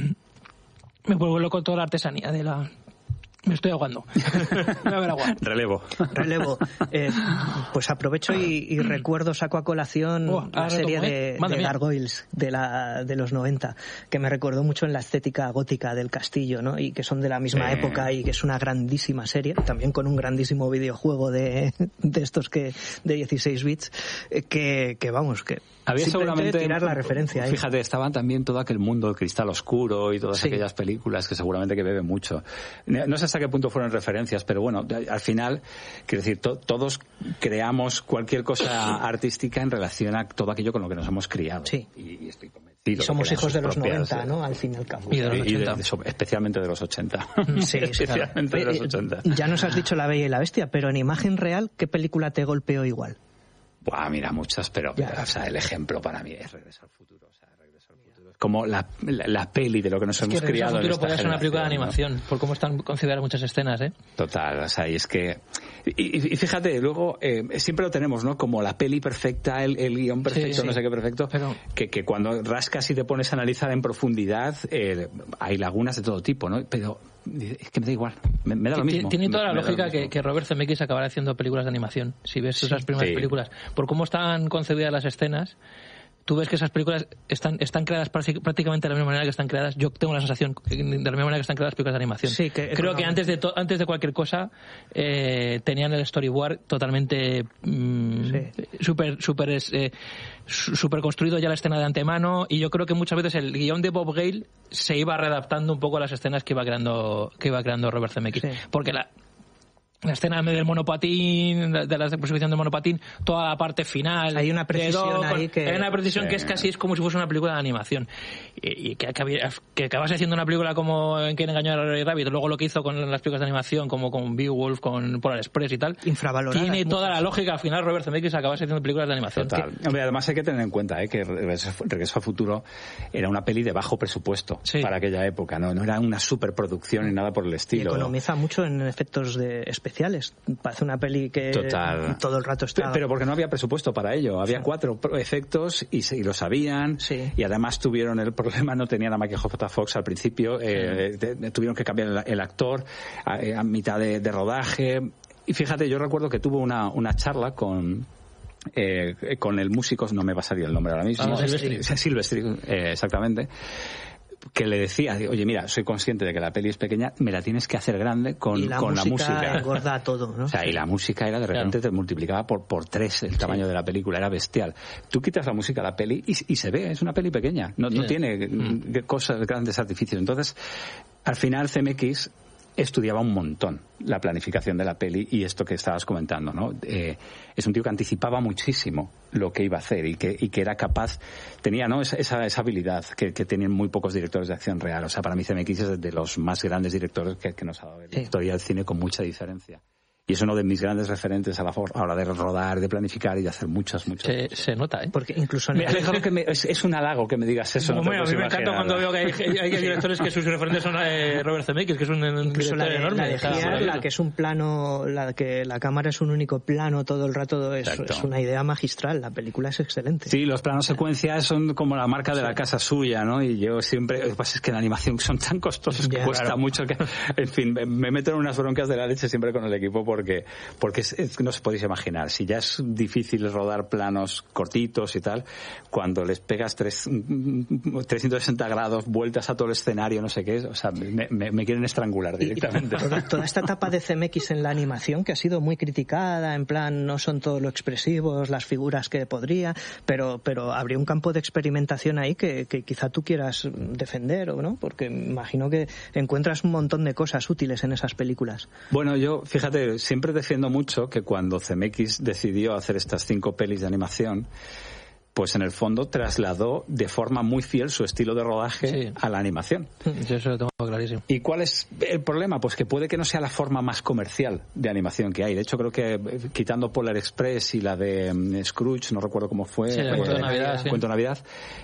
me vuelvo loco toda la artesanía de la... Me estoy ahogando. Voy a ver agua. Relevo. Relevo. Eh, pues aprovecho y, y recuerdo, saco a colación oh, la serie de, de Gargoyles de, la, de los noventa, que me recordó mucho en la estética gótica del castillo, ¿no? Y que son de la misma eh. época y que es una grandísima serie, también con un grandísimo videojuego de, de estos que de dieciséis bits, que, que vamos, que había seguramente tirar la referencia ahí. Fíjate, estaban también todo aquel mundo de Cristal Oscuro y todas sí. aquellas películas que seguramente que beben mucho. No sé hasta qué punto fueron referencias, pero bueno, al final, quiero decir, to- todos creamos cualquier cosa artística en relación a todo aquello con lo que nos hemos criado. Sí. Y, y estoy convencido. Y somos hijos de los noventa, ¿no? Al fin y al cabo. Y de los ochenta. Y de, de, especialmente de los ochenta. Sí, especialmente claro. de los ochenta. Ya nos has dicho La Bella y la Bestia, pero en imagen real, ¿qué película te golpeó igual? Buah, mira, muchas, pero, pero o sea, el ejemplo para mí es Regreso al Futuro. O sea, Regreso al Futuro es como la, la, la peli de lo que nos es hemos que criado en esta podría ser una película de animación, ¿no? Por cómo están consideradas muchas escenas, ¿eh? Total, o sea, y es que... Y, y fíjate, luego eh, siempre lo tenemos, ¿no? Como la peli perfecta, el, el guión perfecto, sí, sí. no sé qué perfecto, pero... que, que cuando rascas y te pones a analizar en profundidad, eh, hay lagunas de todo tipo, ¿no? Pero... es que me da igual, me, me da lo mismo. Tiene toda me, la lógica que, que Robert Zemeckis acabará haciendo películas de animación. Si ves sí, esas primeras sí. películas, por cómo están concebidas las escenas, tú ves que esas películas están están creadas prácticamente de la misma manera que están creadas. Yo tengo la sensación de la misma manera que están creadas las películas de animación. Sí, que, Creo que antes de to, antes de cualquier cosa eh, tenían el storyboard totalmente mm, sí. super super eh, super construido ya la escena de antemano, y yo creo que muchas veces el guión de Bob Gale se iba readaptando un poco a las escenas que iba creando que iba creando Robert Zemeckis, sí. porque la la escena del monopatín, de la exposición del monopatín, toda la parte final. Hay una precisión de ahí que... Hay una precisión sí. que es casi es como si fuese una película de animación. Y, y que, que acabas haciendo una película como En Quién engañó a Roger Rabbit, luego lo que hizo con las películas de animación, como con Beowulf, con Polar Express y tal. Infravaloradas. Tiene toda muchas. la lógica. Al final Robert Zemeckis acabas haciendo películas de animación. Total. Que... Hombre, además hay que tener en cuenta ¿eh? que Regreso al Futuro era una peli de bajo presupuesto sí. para aquella época. No, no era una superproducción ni nada por el estilo. Y economiza mucho en efectos de especiales. especiales. Parece una peli que Total. todo el rato está... Pero porque no había presupuesto para ello. Había sí. cuatro efectos y, y lo sabían. Sí. Y además tuvieron el problema, no tenían a Michael J. Fox al principio. Eh, de, de, tuvieron que cambiar el, el actor a, a mitad de, de rodaje. Y fíjate, yo recuerdo que tuvo una, una charla con... Eh, con el músico, no me va a salir el nombre ahora mismo. Ah, Silvestri. Silvestri, eh, exactamente. Que le decía, oye, mira, soy consciente de que la peli es pequeña, me la tienes que hacer grande con, y la con música la música. Engorda todo, ¿no? O sea, y la música era de repente claro. te multiplicaba por, por tres el tamaño sí. de la película, era bestial. Tú quitas la música a la peli y, y se ve, es una peli pequeña, no, sí. no tiene mm. cosas, grandes artificios. Entonces, al final C M X estudiaba un montón la planificación de la peli y esto que estabas comentando, ¿no? Eh, es un tío que anticipaba muchísimo lo que iba a hacer y que, y que era capaz, tenía, ¿no? Esa, esa, esa habilidad que, que tienen muy pocos directores de acción real. O sea, para mí C M X es de los más grandes directores que, que nos ha dado la sí. historia del cine con mucha diferencia. Y es uno de mis grandes referentes a la hora de rodar, de planificar y de hacer muchas, muchas se, cosas. Se nota, ¿eh? Porque incluso... Me alejo que me, es, es un halago que me digas eso. Bueno, no a mí me encanta cuando veo que hay, hay directores que sus referentes son eh, Robert Zemeckis, que es un, un incluso director la de, enorme. La de Giar, la que es un plano, la que la cámara es un único plano todo el rato, es, es una idea magistral. La película es excelente. Sí, los planos secuencias son como la marca de sí. la casa suya, ¿no? Y yo siempre... Lo que pasa es que la animación son tan costosos que yeah, cuesta claro. mucho que... En fin, me, me meto en unas broncas de la leche siempre con el equipo porque... porque es, es, no os podéis imaginar, si ya es difícil rodar planos cortitos y tal, cuando les pegas tres, trescientos sesenta grados, vueltas a todo el escenario, no sé qué es, o sea, me, me, me quieren estrangular directamente. Toda, toda esta etapa de C M X en la animación que ha sido muy criticada, en plan, no son todo lo expresivos, las figuras que podría, pero, pero habría un campo de experimentación ahí que, que quizá tú quieras defender, ¿o no? Porque imagino que encuentras un montón de cosas útiles en esas películas. Bueno, yo, fíjate, siempre defiendo mucho que cuando C M X decidió hacer estas cinco pelis de animación, pues en el fondo trasladó de forma muy fiel su estilo de rodaje sí. a la animación. Yo eso lo tengo clarísimo. ¿Y cuál es el problema? Pues que puede que no sea la forma más comercial de animación que hay. De hecho, creo que quitando Polar Express y la de um, Scrooge, no recuerdo cómo fue, sí, el Cuento de Navidad, sí. Cuento de Navidad,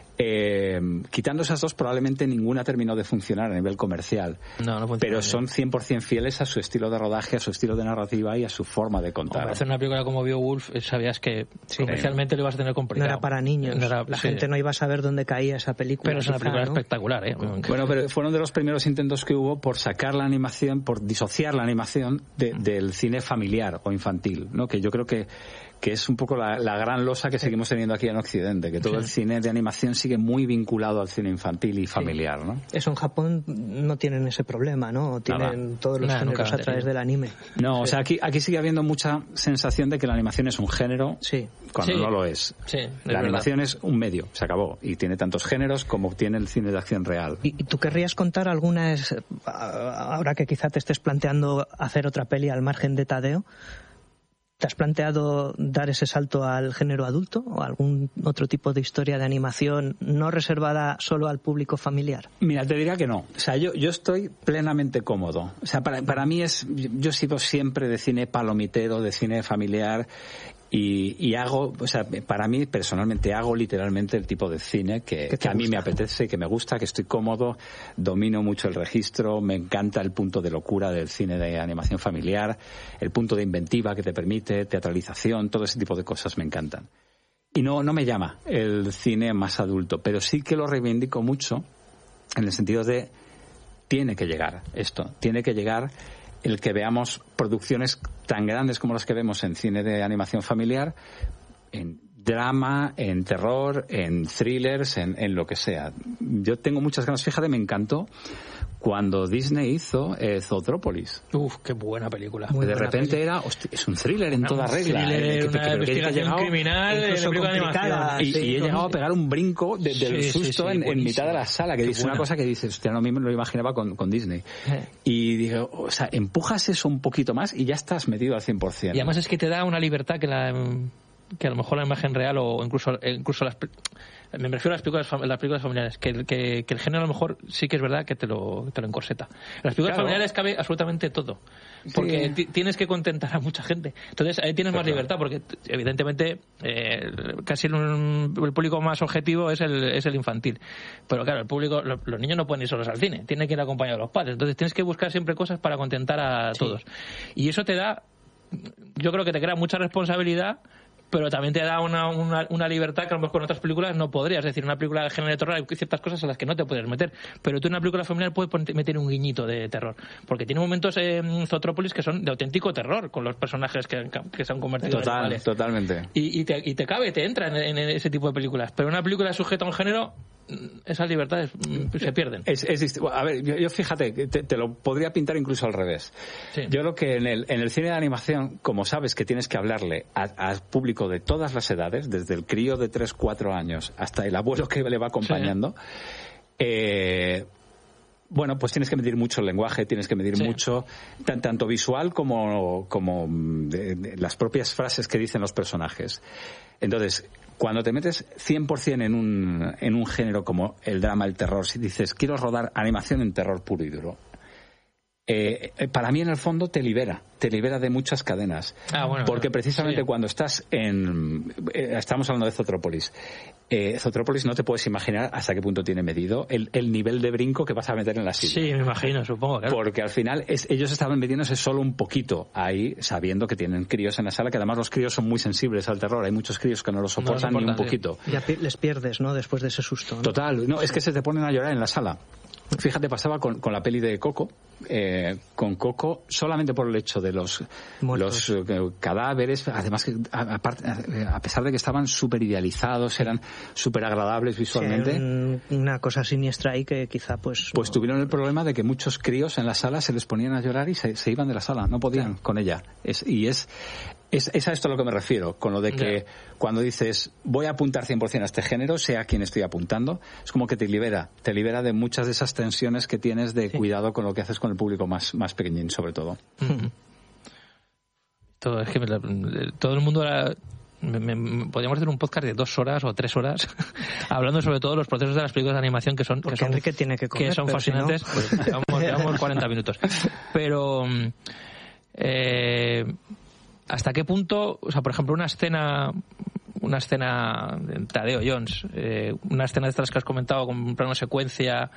eh, quitando esas dos, probablemente ninguna terminó de funcionar a nivel comercial. No, no funciona. Pero son cien por ciento fieles a su estilo de rodaje, a su estilo de narrativa y a su forma de contar. Para hacer una película como Beowulf, sabías que sí, comercialmente lo ibas a tener complicado. No era para niños. No era, la sí. gente no iba a saber dónde caía esa película. Pero es una quizá, película ¿no? espectacular, ¿eh? Bueno, pero fueron de los primeros intentos que hubo por sacar la animación, por disociar la animación de, del cine familiar o infantil, ¿no? Que yo creo que que es un poco la, la gran losa que seguimos teniendo aquí en Occidente, que todo sí. el cine de animación sigue muy vinculado al cine infantil y familiar, sí. ¿no? Eso en Japón no tienen ese problema, ¿no? Tienen Nada. todos los Nada, géneros a través del anime. No, sí. o sea, aquí, aquí sigue habiendo mucha sensación de que la animación es un género sí. cuando sí. no lo es. Sí, la animación es un medio, se acabó, y tiene tantos géneros como tiene el cine de acción real. ¿Y, y tú querrías contar algunas, ahora que quizá te estés planteando hacer otra peli al margen de Tadeo? ¿Te has planteado dar ese salto al género adulto o algún otro tipo de historia de animación no reservada solo al público familiar? Mira, te diría que no. O sea, yo, yo estoy plenamente cómodo. O sea, para, para mí es... Yo he sido siempre de cine palomitero, de cine familiar... Y, y hago, o sea, para mí personalmente hago literalmente el tipo de cine que, que a mí me apetece, que me gusta, que estoy cómodo, domino mucho el registro, me encanta el punto de locura del cine de animación familiar, el punto de inventiva que te permite, teatralización, todo ese tipo de cosas me encantan. Y no, no me llama el cine más adulto, pero sí que lo reivindico mucho en el sentido de tiene que llegar esto, tiene que llegar el que veamos producciones tan grandes como las que vemos en cine de animación familiar, en drama, en terror, en thrillers, en, en lo que sea. Yo tengo muchas ganas. Fíjate, me encantó cuando Disney hizo eh, Zootrópolis. Uf, qué buena película. Muy de buena repente peli. era, hostia, es un thriller en no, toda regla. Thriller, eh, una que, investigación llegado, criminal, incluso complicada. Y, sí, y he llegado a pegar un brinco de, del sí, susto sí, sí, en, en mitad de la sala, que es una cosa que dices, hostia, no me lo imaginaba con, con Disney. Eh. Y digo, o sea, empujas eso un poquito más y ya estás metido al cien por ciento. Y además es que te da una libertad que la que a lo mejor la imagen real o incluso incluso las me refiero a las películas, las películas familiares, que, que, que el género a lo mejor sí que es verdad que te lo, te lo encorseta. En las películas claro. familiares cabe absolutamente todo. porque sí. tienes que contentar a mucha gente. Entonces ahí tienes más claro. libertad, porque evidentemente eh, casi el, el público más objetivo es el, es el infantil. Pero claro, el público, los, los niños no pueden ir solos al cine, tienen que ir acompañados de los padres. Entonces tienes que buscar siempre cosas para contentar a sí. todos. Y eso te da, yo creo que te crea mucha responsabilidad, pero también te da una, una, una libertad que a lo mejor con otras películas no podrías. Es decir, una película de género de terror hay ciertas cosas a las que no te puedes meter, pero tú en una película familiar puedes meter un guiñito de terror, porque tiene momentos en Zootropolis que son de auténtico terror, con los personajes que, que se han convertido Total, en animales. Totalmente. Y, y, te, y te cabe, te entra en, en ese tipo de películas, pero una película sujeta a un género, esas libertades se pierden. Es, es, a ver, yo, yo fíjate, te, te lo podría pintar incluso al revés. Sí. Yo creo que en el, en el cine de animación, como sabes que tienes que hablarle al público de todas las edades, desde el crío de tres cuatro años hasta el abuelo que le va acompañando, sí. eh, bueno, pues tienes que medir mucho el lenguaje, tienes que medir sí. mucho, tan, tanto visual como, como de, de las propias frases que dicen los personajes. Entonces, cuando te metes cien por ciento en un, en un género como el drama, el terror, si dices, quiero rodar animación en terror puro y duro, eh, para mí en el fondo te libera, te libera de muchas cadenas. Ah, bueno, porque precisamente sí. cuando estás en... Eh, estamos hablando de Zootropolis. Eh, Zootropolis no te puedes imaginar hasta qué punto tiene medido el, el nivel de brinco que vas a meter en la silla. Sí, me imagino, supongo. Claro. Porque al final es, ellos estaban metiéndose solo un poquito ahí, sabiendo que tienen críos en la sala, que además los críos son muy sensibles al terror. Hay muchos críos que no lo soportan, no lo soportan ni un poquito. Ya les pierdes, ¿no? Después de ese susto, ¿no? Total. No, es que se te ponen a llorar en la sala. Fíjate, pasaba con, con la peli de Coco. Eh, con Coco, solamente por el hecho de los, los eh, cadáveres, además que a, a, a pesar de que estaban súper idealizados, eran súper agradables visualmente. Sí, un, una cosa siniestra ahí que quizá pues... Pues tuvieron el problema de que muchos críos en la sala se les ponían a llorar y se, se iban de la sala, no podían claro. con ella. Es, y es... Es, es a esto a lo que me refiero, con lo de que yeah. cuando dices voy a apuntar cien por ciento a este género, sea quien estoy apuntando, es como que te libera, te libera de muchas de esas tensiones que tienes de sí. cuidado con lo que haces con el público más, más pequeñín, sobre todo. Mm-hmm. Todo, es que me, todo el mundo era... Me, me, podríamos hacer un podcast de dos horas o tres horas hablando sobre todo los procesos de las películas de animación que son, que son, Enrique tiene que, comer, que son fascinantes. Si no... Pues llevamos, llevamos cuarenta minutos. Pero... Eh, ¿hasta qué punto, o sea, por ejemplo, una escena, una escena de Tadeo Jones, eh, una escena de estas que has comentado con un plano secuencia,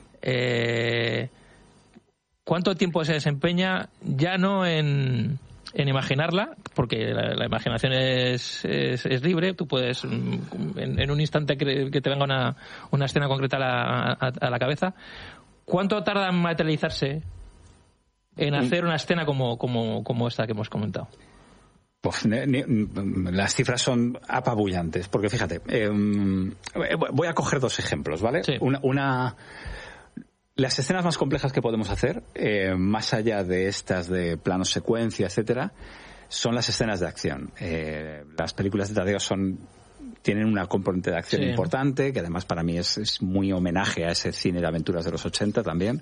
eh, ¿cuánto tiempo se desempeña ya no en, en imaginarla? Porque la, la imaginación es, es, es libre, tú puedes en, en un instante que, que te venga una, una escena concreta a la, a, a la cabeza. ¿Cuánto tarda en materializarse en hacer una escena como, como, como esta que hemos comentado? Pues, ni, ni, las cifras son apabullantes, porque fíjate, eh, voy a coger dos ejemplos, ¿vale? Sí. Una, una, las escenas más complejas que podemos hacer, eh, más allá de estas de planos secuencia, etcétera, son las escenas de acción. Eh, las películas de Tadeo son tienen una componente de acción sí. importante, que además para mí es, es muy homenaje a ese cine de aventuras de los ochenta también.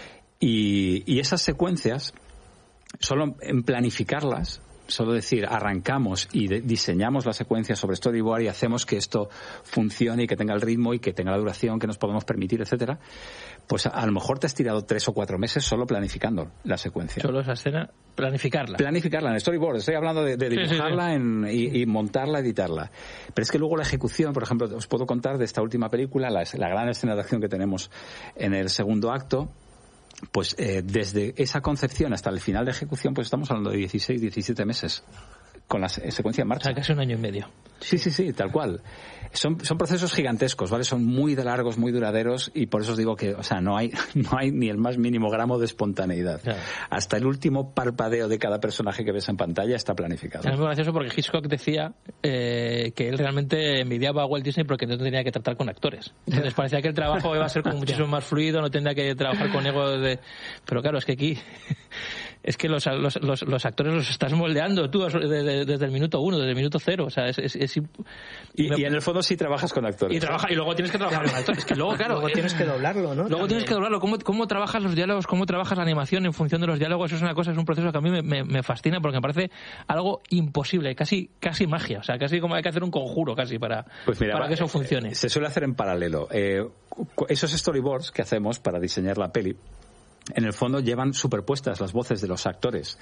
Y, y esas secuencias, solo en planificarlas, solo decir arrancamos y de, diseñamos la secuencia sobre storyboard y hacemos que esto funcione y que tenga el ritmo y que tenga la duración que nos podemos permitir, etcétera, pues a, a lo mejor te has tirado tres o cuatro meses solo planificando la secuencia. Solo esa escena, planificarla. Planificarla en storyboard. Estoy hablando de, de dibujarla sí, sí, sí. En, y, y montarla, editarla. Pero es que luego la ejecución, por ejemplo, os puedo contar de esta última película, la, la gran escena de acción que tenemos en el segundo acto. Pues eh, desde esa concepción hasta el final de ejecución, pues estamos hablando de dieciséis, diecisiete meses con la secuencia en marcha. O sea, casi un año y medio. Sí, sí, sí, tal cual. Son, son procesos gigantescos, ¿vale? Son muy largos, muy duraderos y por eso os digo que, o sea, no hay, no hay ni el más mínimo gramo de espontaneidad. Claro. Hasta el último parpadeo de cada personaje que ves en pantalla está planificado. Es muy gracioso porque Hitchcock decía eh, que él realmente envidiaba a Walt Disney porque no tenía que tratar con actores. Entonces parecía que el trabajo iba a ser como muchísimo más fluido, no tendría que trabajar con ego de... Pero claro, es que aquí... Es que los, los, los, los actores los estás moldeando tú desde, desde el minuto uno, desde el minuto cero. O sea, es, es, es... Y, y en el fondo sí trabajas con actores. Y, trabaja, y luego tienes que trabajar con actores. Es que luego, claro, luego tienes que doblarlo, ¿no? Luego También. tienes que doblarlo. ¿Cómo, ¿Cómo trabajas los diálogos? ¿Cómo trabajas la animación en función de los diálogos? Eso es una cosa, es un proceso que a mí me, me, me fascina porque me parece algo imposible, casi casi magia. O sea, casi como hay que hacer un conjuro casi para, pues mira, para va, que eso funcione. Se suele hacer en paralelo. Eh, esos storyboards que hacemos para diseñar la peli, en el fondo llevan superpuestas las voces de los actores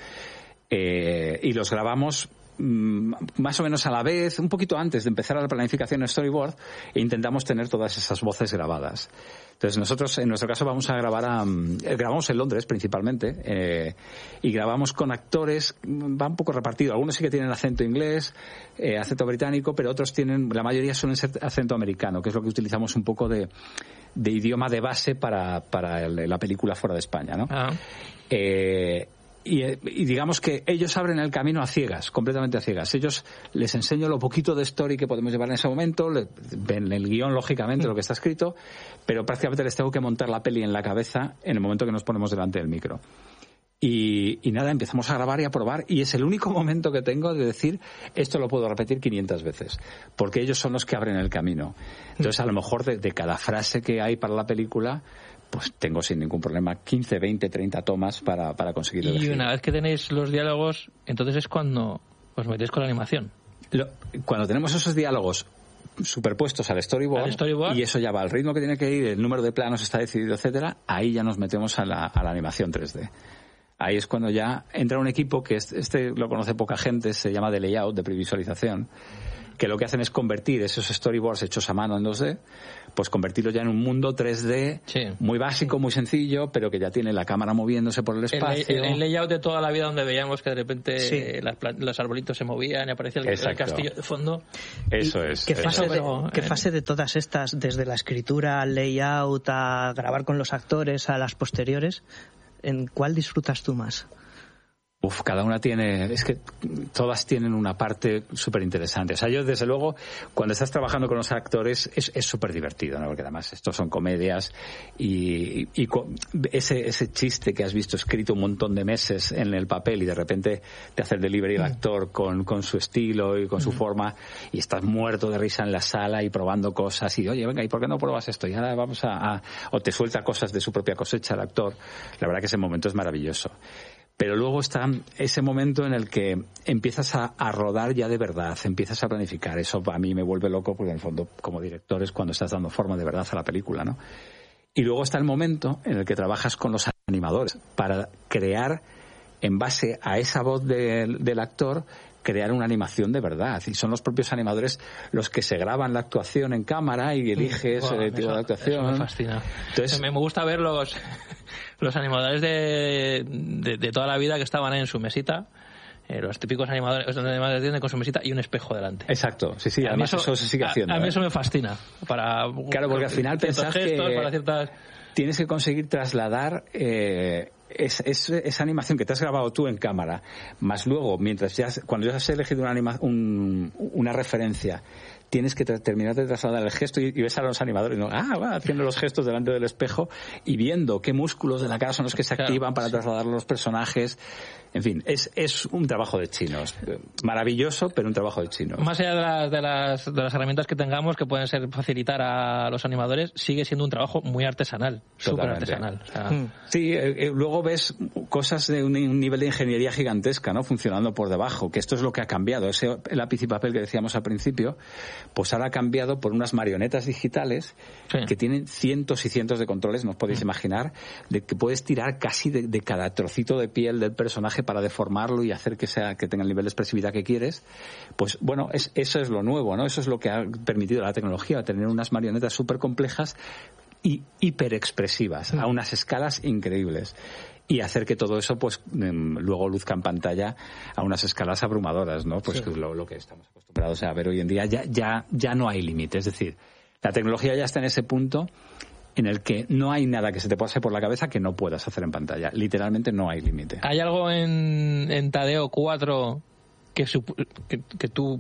eh, y los grabamos más o menos a la vez, un poquito antes de empezar la planificación en storyboard, e intentamos tener todas esas voces grabadas. Entonces nosotros, en nuestro caso, vamos a grabar a, eh, grabamos en Londres principalmente, eh, y grabamos con actores, va un poco repartido. Algunos sí que tienen acento inglés, eh, acento británico, pero otros tienen, la mayoría suelen ser acento americano, que es lo que utilizamos un poco de, de idioma de base para, para el, la película fuera de España, ¿no? Ah. Eh, Y, y digamos que ellos abren el camino a ciegas, completamente a ciegas. Ellos les enseño lo poquito de story que podemos llevar en ese momento, le, ven el guión, lógicamente, lo que está escrito, pero prácticamente les tengo que montar la peli en la cabeza en el momento que nos ponemos delante del micro. Y, y nada, empezamos a grabar y a probar, y es el único momento que tengo de decir, esto lo puedo repetir quinientas veces, porque ellos son los que abren el camino. Entonces, a lo mejor de, de cada frase que hay para la película, pues tengo sin ningún problema quince, veinte, treinta tomas para, para conseguir elegir. Y una vez que tenéis los diálogos, entonces es cuando os metéis con la animación. Lo, cuando tenemos esos diálogos superpuestos al storyboard, al storyboard, y eso ya va al ritmo que tiene que ir, el número de planos está decidido, etcétera, ahí ya nos metemos a la, a la animación tres D. Ahí es cuando ya entra un equipo que este, este lo conoce poca gente, se llama de layout, de previsualización, que lo que hacen es convertir esos storyboards hechos a mano en dos D, pues convertirlos ya en un mundo tres D, sí, muy básico, muy sencillo, pero que ya tiene la cámara moviéndose por el espacio. El, el, el layout de toda la vida, donde veíamos que de repente sí, las, los arbolitos se movían y aparecía el, el castillo de fondo. Eso es. ¿Qué, eso fase, es. De, ¿Qué fase de todas estas, desde la escritura al layout, a grabar con los actores, a las posteriores, en cuál disfrutas tú más? Uf, cada una tiene, es que todas tienen una parte súper interesante. O sea, yo desde luego, cuando estás trabajando con los actores, es súper divertido, ¿no? Porque además estos son comedias y, y, y ese, ese chiste que has visto escrito un montón de meses en el papel y de repente te hace el delivery el actor con, con su estilo y con su forma, y estás muerto de risa en la sala y probando cosas y, oye, venga, ¿y por qué no pruebas esto? Y ahora vamos a, a... o te suelta cosas de su propia cosecha el actor. La verdad que ese momento es maravilloso. Pero luego está ese momento en el que empiezas a, a rodar ya de verdad, empiezas a planificar. Eso a mí me vuelve loco porque en el fondo, como director, es cuando estás dando forma de verdad a la película, ¿no? Y luego está el momento en el que trabajas con los animadores para crear, en base a esa voz de, del actor, crear una animación de verdad. Y son los propios animadores los que se graban la actuación en cámara y eliges wow, el tipo de actuación. Eso me fascina. Entonces, me gusta ver los, los animadores de, de, de toda la vida que estaban en su mesita. Eh, los típicos animadores, los animadores tienen con su mesita y un espejo delante. Exacto, sí, sí, además eso, eso se sigue haciendo. A, a mí ¿eh? eso me fascina. Para, claro, porque al final pensás gestos, que para ciertas... tienes que conseguir trasladar eh, es, es, esa animación que te has grabado tú en cámara, más luego, mientras ya, cuando ya has elegido una, anima, un, una referencia, tienes que terminar de trasladar el gesto y, y ves a los animadores, ¿no? ah, va haciendo los gestos delante del espejo y viendo qué músculos de la cara son los que se activan claro, para sí. trasladar los personajes. En fin, es, es un trabajo de chinos. Maravilloso, pero un trabajo de chinos. Más allá de las, de, las, de las herramientas que tengamos, que pueden ser facilitar a los animadores, sigue siendo un trabajo muy artesanal, súper artesanal. O sea... mm. Sí, eh, luego ves cosas de un, un nivel de ingeniería gigantesca, ¿no? Funcionando por debajo, que esto es lo que ha cambiado. Ese lápiz y papel que decíamos al principio, pues ahora ha cambiado por unas marionetas digitales sí. que tienen cientos y cientos de controles, no os podéis mm. imaginar, de que puedes tirar casi de, de cada trocito de piel del personaje para deformarlo y hacer que sea que tenga el nivel de expresividad que quieres. Pues bueno, es, eso es lo nuevo, ¿no? Eso es lo que ha permitido la tecnología, tener unas marionetas súper complejas y hiperexpresivas mm. a unas escalas increíbles. Y hacer que todo eso, pues, luego luzca en pantalla a unas escalas abrumadoras, ¿no? Pues sí. lo, lo que estamos acostumbrados a ver hoy en día, ya, ya, ya no hay límite. Es decir, la tecnología ya está en ese punto en el que no hay nada que se te pase por la cabeza que no puedas hacer en pantalla. Literalmente no hay límite. ¿Hay algo en, en Tadeo cuatro que, que, que tú,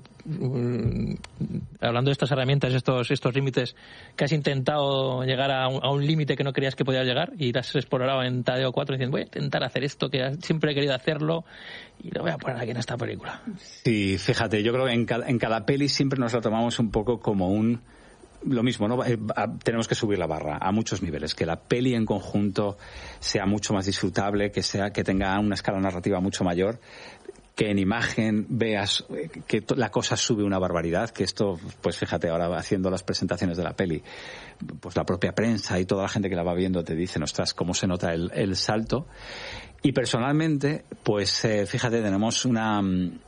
um, hablando de estas herramientas, estos estos límites, que has intentado llegar a un, a un límite que no creías que podías llegar y lo has explorado en Tadeo cuatro diciendo, voy a intentar hacer esto que siempre he querido hacerlo y lo voy a poner aquí en esta película? Sí, fíjate, yo creo que en cada, en cada peli siempre nos lo tomamos un poco como un... Lo mismo, ¿no? Eh, a, tenemos que subir la barra a muchos niveles, que la peli en conjunto sea mucho más disfrutable, que sea que tenga una escala narrativa mucho mayor. que en imagen veas que la cosa sube una barbaridad, que esto, pues fíjate, ahora haciendo las presentaciones de la peli, pues la propia prensa y toda la gente que la va viendo te dicen, ostras, cómo se nota el, el salto. Y personalmente, pues eh, fíjate, tenemos una...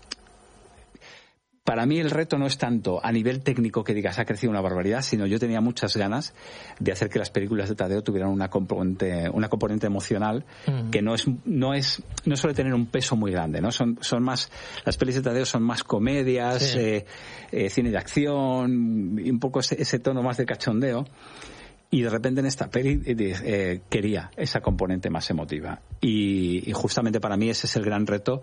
Para mí el reto no es tanto a nivel técnico que digas ha crecido una barbaridad, sino yo tenía muchas ganas de hacer que las películas de Tadeo tuvieran una componente, una componente emocional mm. que no es, no es, no suele tener un peso muy grande, ¿no? Son, son más, las pelis de Tadeo son más comedias, sí. eh, eh, cine de acción, y un poco ese, ese tono más de cachondeo. Y de repente en esta peli eh, quería esa componente más emotiva. Y, y justamente para mí ese es el gran reto.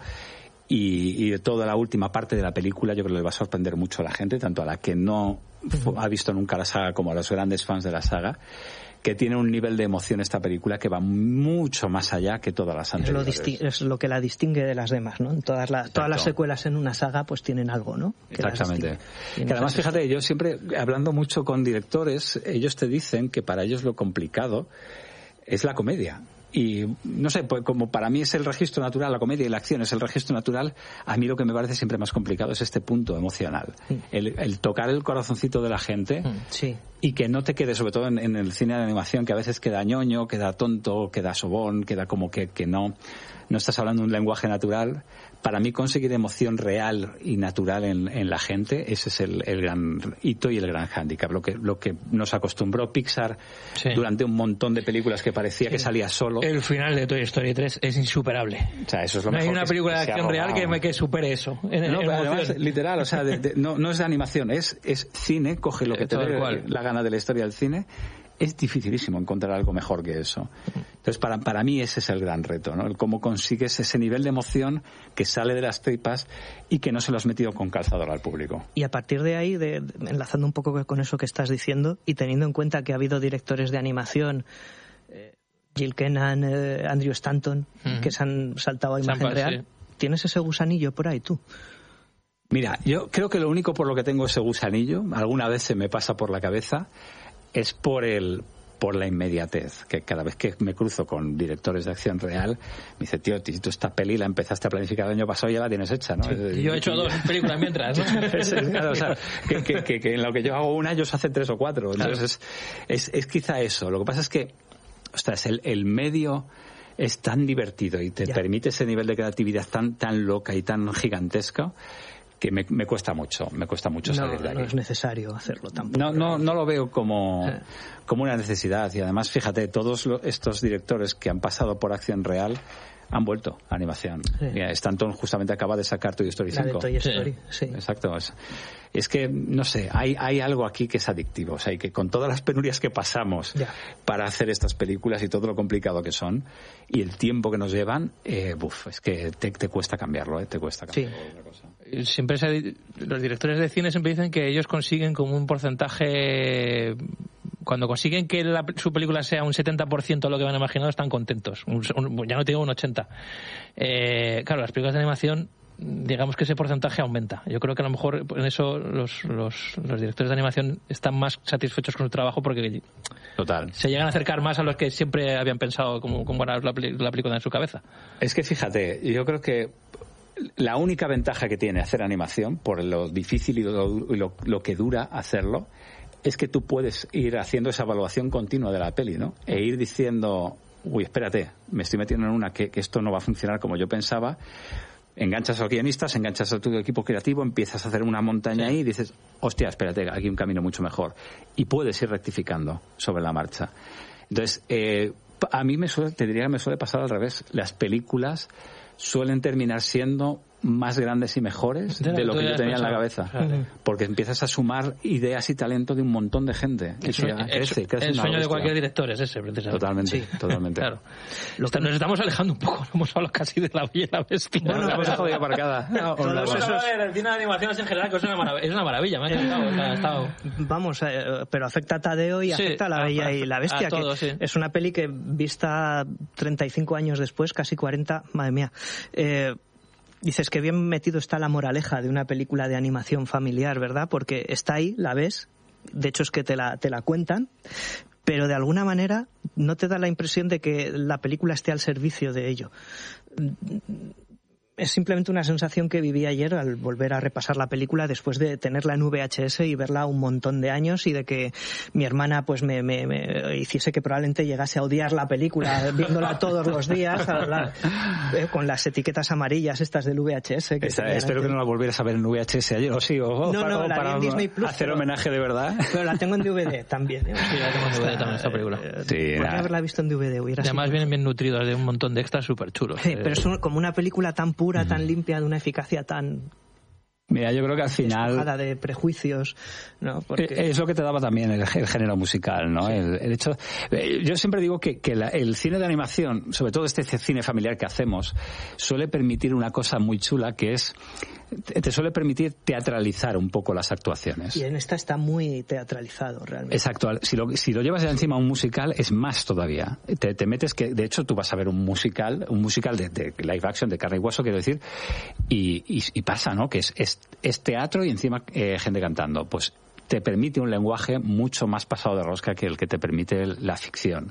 Y, y toda la última parte de la película yo creo que le va a sorprender mucho a la gente, tanto a la que no uh-huh. ha visto nunca la saga como a los grandes fans de la saga, que tiene un nivel de emoción esta película que va mucho más allá que todas las anteriores. Es lo, disti- es lo que la distingue de las demás, ¿no? Todas, la, todas las secuelas en una saga pues tienen algo, ¿no? Que exactamente. Que además, fíjate, yo siempre, hablando mucho con directores, ellos te dicen que para ellos lo complicado es la comedia. Y no sé, pues como para mí es el registro natural, la comedia y la acción es el registro natural, a mí lo que me parece siempre más complicado es este punto emocional. Mm. El, el tocar el corazoncito de la gente mm, sí. y que no te quede, sobre todo en, en el cine de animación, que a veces queda ñoño, queda tonto, queda sobón, queda como que, que no, no estás hablando un lenguaje natural. Para mí conseguir emoción real y natural en, en la gente, ese es el, el gran hito y el gran hándicap. Lo que, lo que nos acostumbró Pixar sí. durante un montón de películas que parecía sí. que salía solo. El final de Toy Story tres es insuperable. O sea, eso es lo no mejor. hay una película de acción real que, me, que supere eso. En, no, en pero además, literal, o sea, de, de, no, no es de animación, es, es cine, coge lo que te dé la gana de la historia del cine. Es dificilísimo encontrar algo mejor que eso. Entonces, para, para mí ese es el gran reto, ¿no? El cómo consigues ese nivel de emoción que sale de las tripas y que no se lo has metido con calzador al público. Y a partir de ahí, de, de, enlazando un poco con eso que estás diciendo y teniendo en cuenta que ha habido directores de animación, eh, Jill Kennan, eh, Andrew Stanton, uh-huh. que se han saltado a imagen Sampa, real, sí. ¿Tienes ese gusanillo por ahí tú? Mira, yo creo que lo único por lo que tengo ese gusanillo, alguna vez se me pasa por la cabeza, es por el por la inmediatez, que cada vez que me cruzo con directores de acción real me dice, tío, tú esta peli la empezaste a planificar el año pasado y ya la tienes hecha, ¿no? Sí, yo he hecho dos películas mientras, ¿no? es, es, claro, o sea, que, que, que, que en lo que yo hago una ellos hacen tres o cuatro, entonces claro. es, es, es quizá eso. Lo que pasa es que, ostras, el, el medio es tan divertido y te ya. permite ese nivel de creatividad tan tan loca y tan gigantesca que me, me cuesta mucho, me cuesta mucho no, salir de aquí. No es necesario hacerlo tampoco. No, no, no lo veo como, eh. como una necesidad. Y además, fíjate, todos lo, estos directores que han pasado por acción real han vuelto a animación. Sí. Mira, Stanton justamente acaba de sacar Toy Story cinco. La de Toy Story, sí. sí. Exacto. Es, es que, no sé, hay, hay algo aquí que es adictivo. O sea, y que con todas las penurias que pasamos ya. para hacer estas películas y todo lo complicado que son y el tiempo que nos llevan, eh, buf, es que te, te cuesta cambiarlo, ¿eh? Te cuesta cambiarlo. Sí. Otra cosa. Siempre se, los directores de cine siempre dicen que ellos consiguen como un porcentaje, cuando consiguen que la, su película sea un setenta por ciento de lo que van imaginado, están contentos. Un, un, ya no te digo un ochenta. Eh, claro, las películas de animación, digamos que ese porcentaje aumenta. Yo creo que a lo mejor en eso los, los, los directores de animación están más satisfechos con su trabajo porque Total. se llegan a acercar más a los que siempre habían pensado como, como era la, la película en su cabeza. Es que fíjate, yo creo que la única ventaja que tiene hacer animación, por lo difícil y lo, lo, lo que dura hacerlo, es que tú puedes ir haciendo esa evaluación continua de la peli, ¿no? E ir diciendo, uy, espérate, me estoy metiendo en una que, que esto no va a funcionar como yo pensaba. Enganchas a los guionistas, enganchas a tu equipo creativo, empiezas a hacer una montaña sí. ahí y dices, hostia, espérate, aquí hay un camino mucho mejor. Y puedes ir rectificando sobre la marcha. Entonces, eh, a mí me suele, te diría que me suele pasar al revés. Las películas suelen terminar siendo más grandes y mejores de, de lo que yo tenía en la cabeza. Claro. Porque empiezas a sumar ideas y talento de un montón de gente. El, sueño, ya crece, el, crece el sueño de cualquier director es ese, precisamente. Totalmente, sí. totalmente. Claro. Lo que nos estamos alejando un poco, hemos hablado casi de La Bella y la Bestia. Bueno, la hemos dejado ya aparcada. No, no, no, eso es... El cine de animaciones en general, que es una maravilla, es una maravilla me ha encantado, me ha estado... Vamos, eh, pero afecta a Tadeo y sí, afecta a La Bella a, y la Bestia, todo, que sí. es una peli que vista treinta y cinco años después, casi cuarenta, madre mía, eh, dices que bien metido está la moraleja de una película de animación familiar, ¿verdad? Porque está ahí, la ves, de hecho es que te la, te la cuentan, pero de alguna manera no te da la impresión de que la película esté al servicio de ello. es simplemente una sensación que viví ayer al volver a repasar la película después de tenerla en V H S y verla un montón de años y de que mi hermana pues me, me, me hiciese que probablemente llegase a odiar la película viéndola todos los días a la, eh, con las etiquetas amarillas estas del V H S. Que Esta, espero que no la volvieras a ver en V H S ayer, o sí, o no, para, no, la para vi en Disney Plus, hacer pero, homenaje de verdad. Pero la tengo en D V D también. ¿eh? Sí, la tengo en D V D también esta película. Sí, podría haberla visto en D V D. Hubiera y además sido... vienen bien nutridos de un montón de extras súper chulos. Sí, pero es un, como una película tan pura, mm. tan limpia, de una eficacia tan... Mira, yo creo que al final... despojada de prejuicios, ¿no? Porque... Es lo que te daba también el, el género musical, ¿no? Sí. El, el hecho... Yo siempre digo que, que la, el cine de animación, sobre todo este cine familiar que hacemos, suele permitir una cosa muy chula que es... te suele permitir teatralizar un poco las actuaciones. Y en esta está muy teatralizado, realmente. Exacto. Si lo, si lo llevas encima a un musical, es más todavía. Te, te metes que, de hecho, tú vas a ver un musical, un musical de, de live action, de carne y hueso, quiero decir, y, y, y pasa, ¿no? Que es, es, es teatro y encima eh, gente cantando. Pues te permite un lenguaje mucho más pasado de rosca que el que te permite la ficción.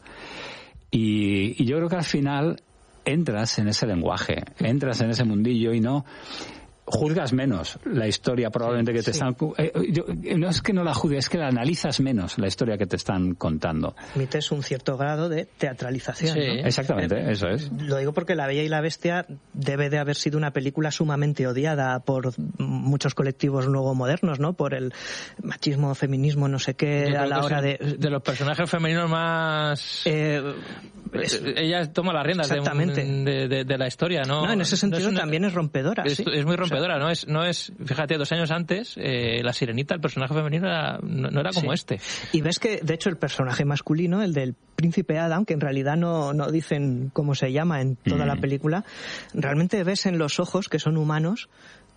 Y, y yo creo que al final entras en ese lenguaje, entras en ese mundillo y no... juzgas menos la historia probablemente que te sí. están... Eh, yo, no es que no la juzgues, es que la analizas menos la historia que te están contando. Admites un cierto grado de teatralización. Sí, ¿no? Exactamente, eh, eso es. Lo digo porque La Bella y la Bestia debe de haber sido una película sumamente odiada por muchos colectivos luego modernos, ¿no? Por el machismo, feminismo, no sé qué, a la hora de... De los personajes femeninos más... Eh, es... Ella toma las riendas de, de, de, de la historia, ¿no? No, en ese sentido no es una... también es rompedora. Es, ¿sí? es muy rompedora. No es, no es, fíjate, dos años antes, eh, la Sirenita, el personaje femenino era, no, no era como sí. este. Y ves que, de hecho, el personaje masculino, el del príncipe Adam, que en realidad no, no dicen cómo se llama en toda mm. la película, realmente ves en los ojos que son humanos,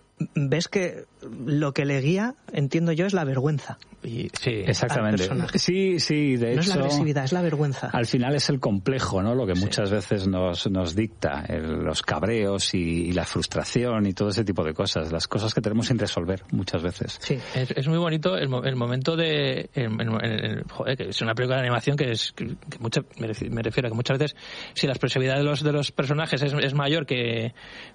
ves que lo que le guía, entiendo yo, es la vergüenza. Y, sí, exactamente. Sí, sí, de no hecho... No es la agresividad, es la vergüenza. Al final es el complejo, ¿no? Lo que muchas sí. veces nos, nos dicta, el, los cabreos y, y la frustración y todo ese tipo de cosas, las cosas que tenemos sin resolver muchas veces. Sí, es, es muy bonito el, el momento de... El, el, el, joder, que es una película de animación que es... Que, que mucha, me refiero a que muchas veces, si la expresividad de los, de los personajes es, es mayor que...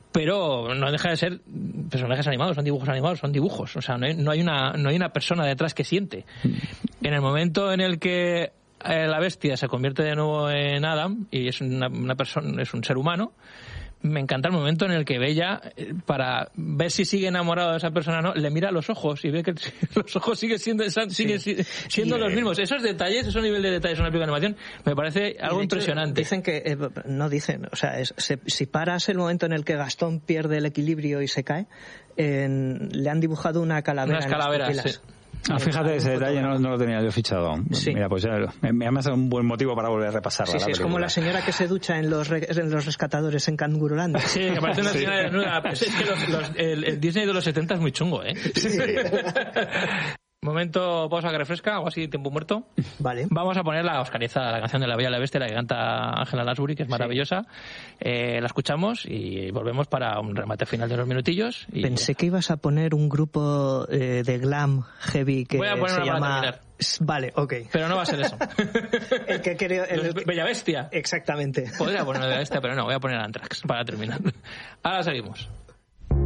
Pero no deja de ser personajes animados, son dibujos animados, son dibujos. O sea, no hay, no hay una no hay una persona detrás que siente. En el momento en el que eh, la bestia se convierte de nuevo en Adam y es una, una persona, es un ser humano, me encanta el momento en el que Bella, para ver si sigue enamorado de esa persona o no, le mira a los ojos y ve que los ojos siguen siendo, siguen sí. siendo sí, los mismos. Esos detalles, ese nivel de detalles en una película de animación, me parece algo hecho, impresionante. Dicen que, eh, no dicen, o sea, es, se, si paras el momento en el que Gastón pierde el equilibrio y se cae, en, le han dibujado una calavera. Unas calaveras, sí. Ah, fíjate, ese detalle no, no lo tenía yo fichado. Sí. Mira, pues ya me, me ha dado un buen motivo para volver a repasarla. Sí, sí, es como la señora que se ducha en los, re, en los rescatadores en Cangurulandia. Sí, que parece una señora sí. desnuda. Es que los, los, el, el Disney de los setenta es muy chungo, ¿eh? Sí. Momento, pausa que refresca, algo así, tiempo muerto. Vale. Vamos a poner la oscarizada, la canción de La Bella y la Bestia, la que canta Ángela Lansbury, que es maravillosa. Sí. Eh, la escuchamos y volvemos para un remate final de unos minutillos. Y Pensé ya. que ibas a poner un grupo eh, de glam heavy que Voy a poner se una llama... Para Vale, ok. Pero no va a ser eso. el que creo... El... Los Bella Bestia. Exactamente. Podría poner Bella Bestia, pero no, voy a poner Anthrax para terminar. Ahora seguimos.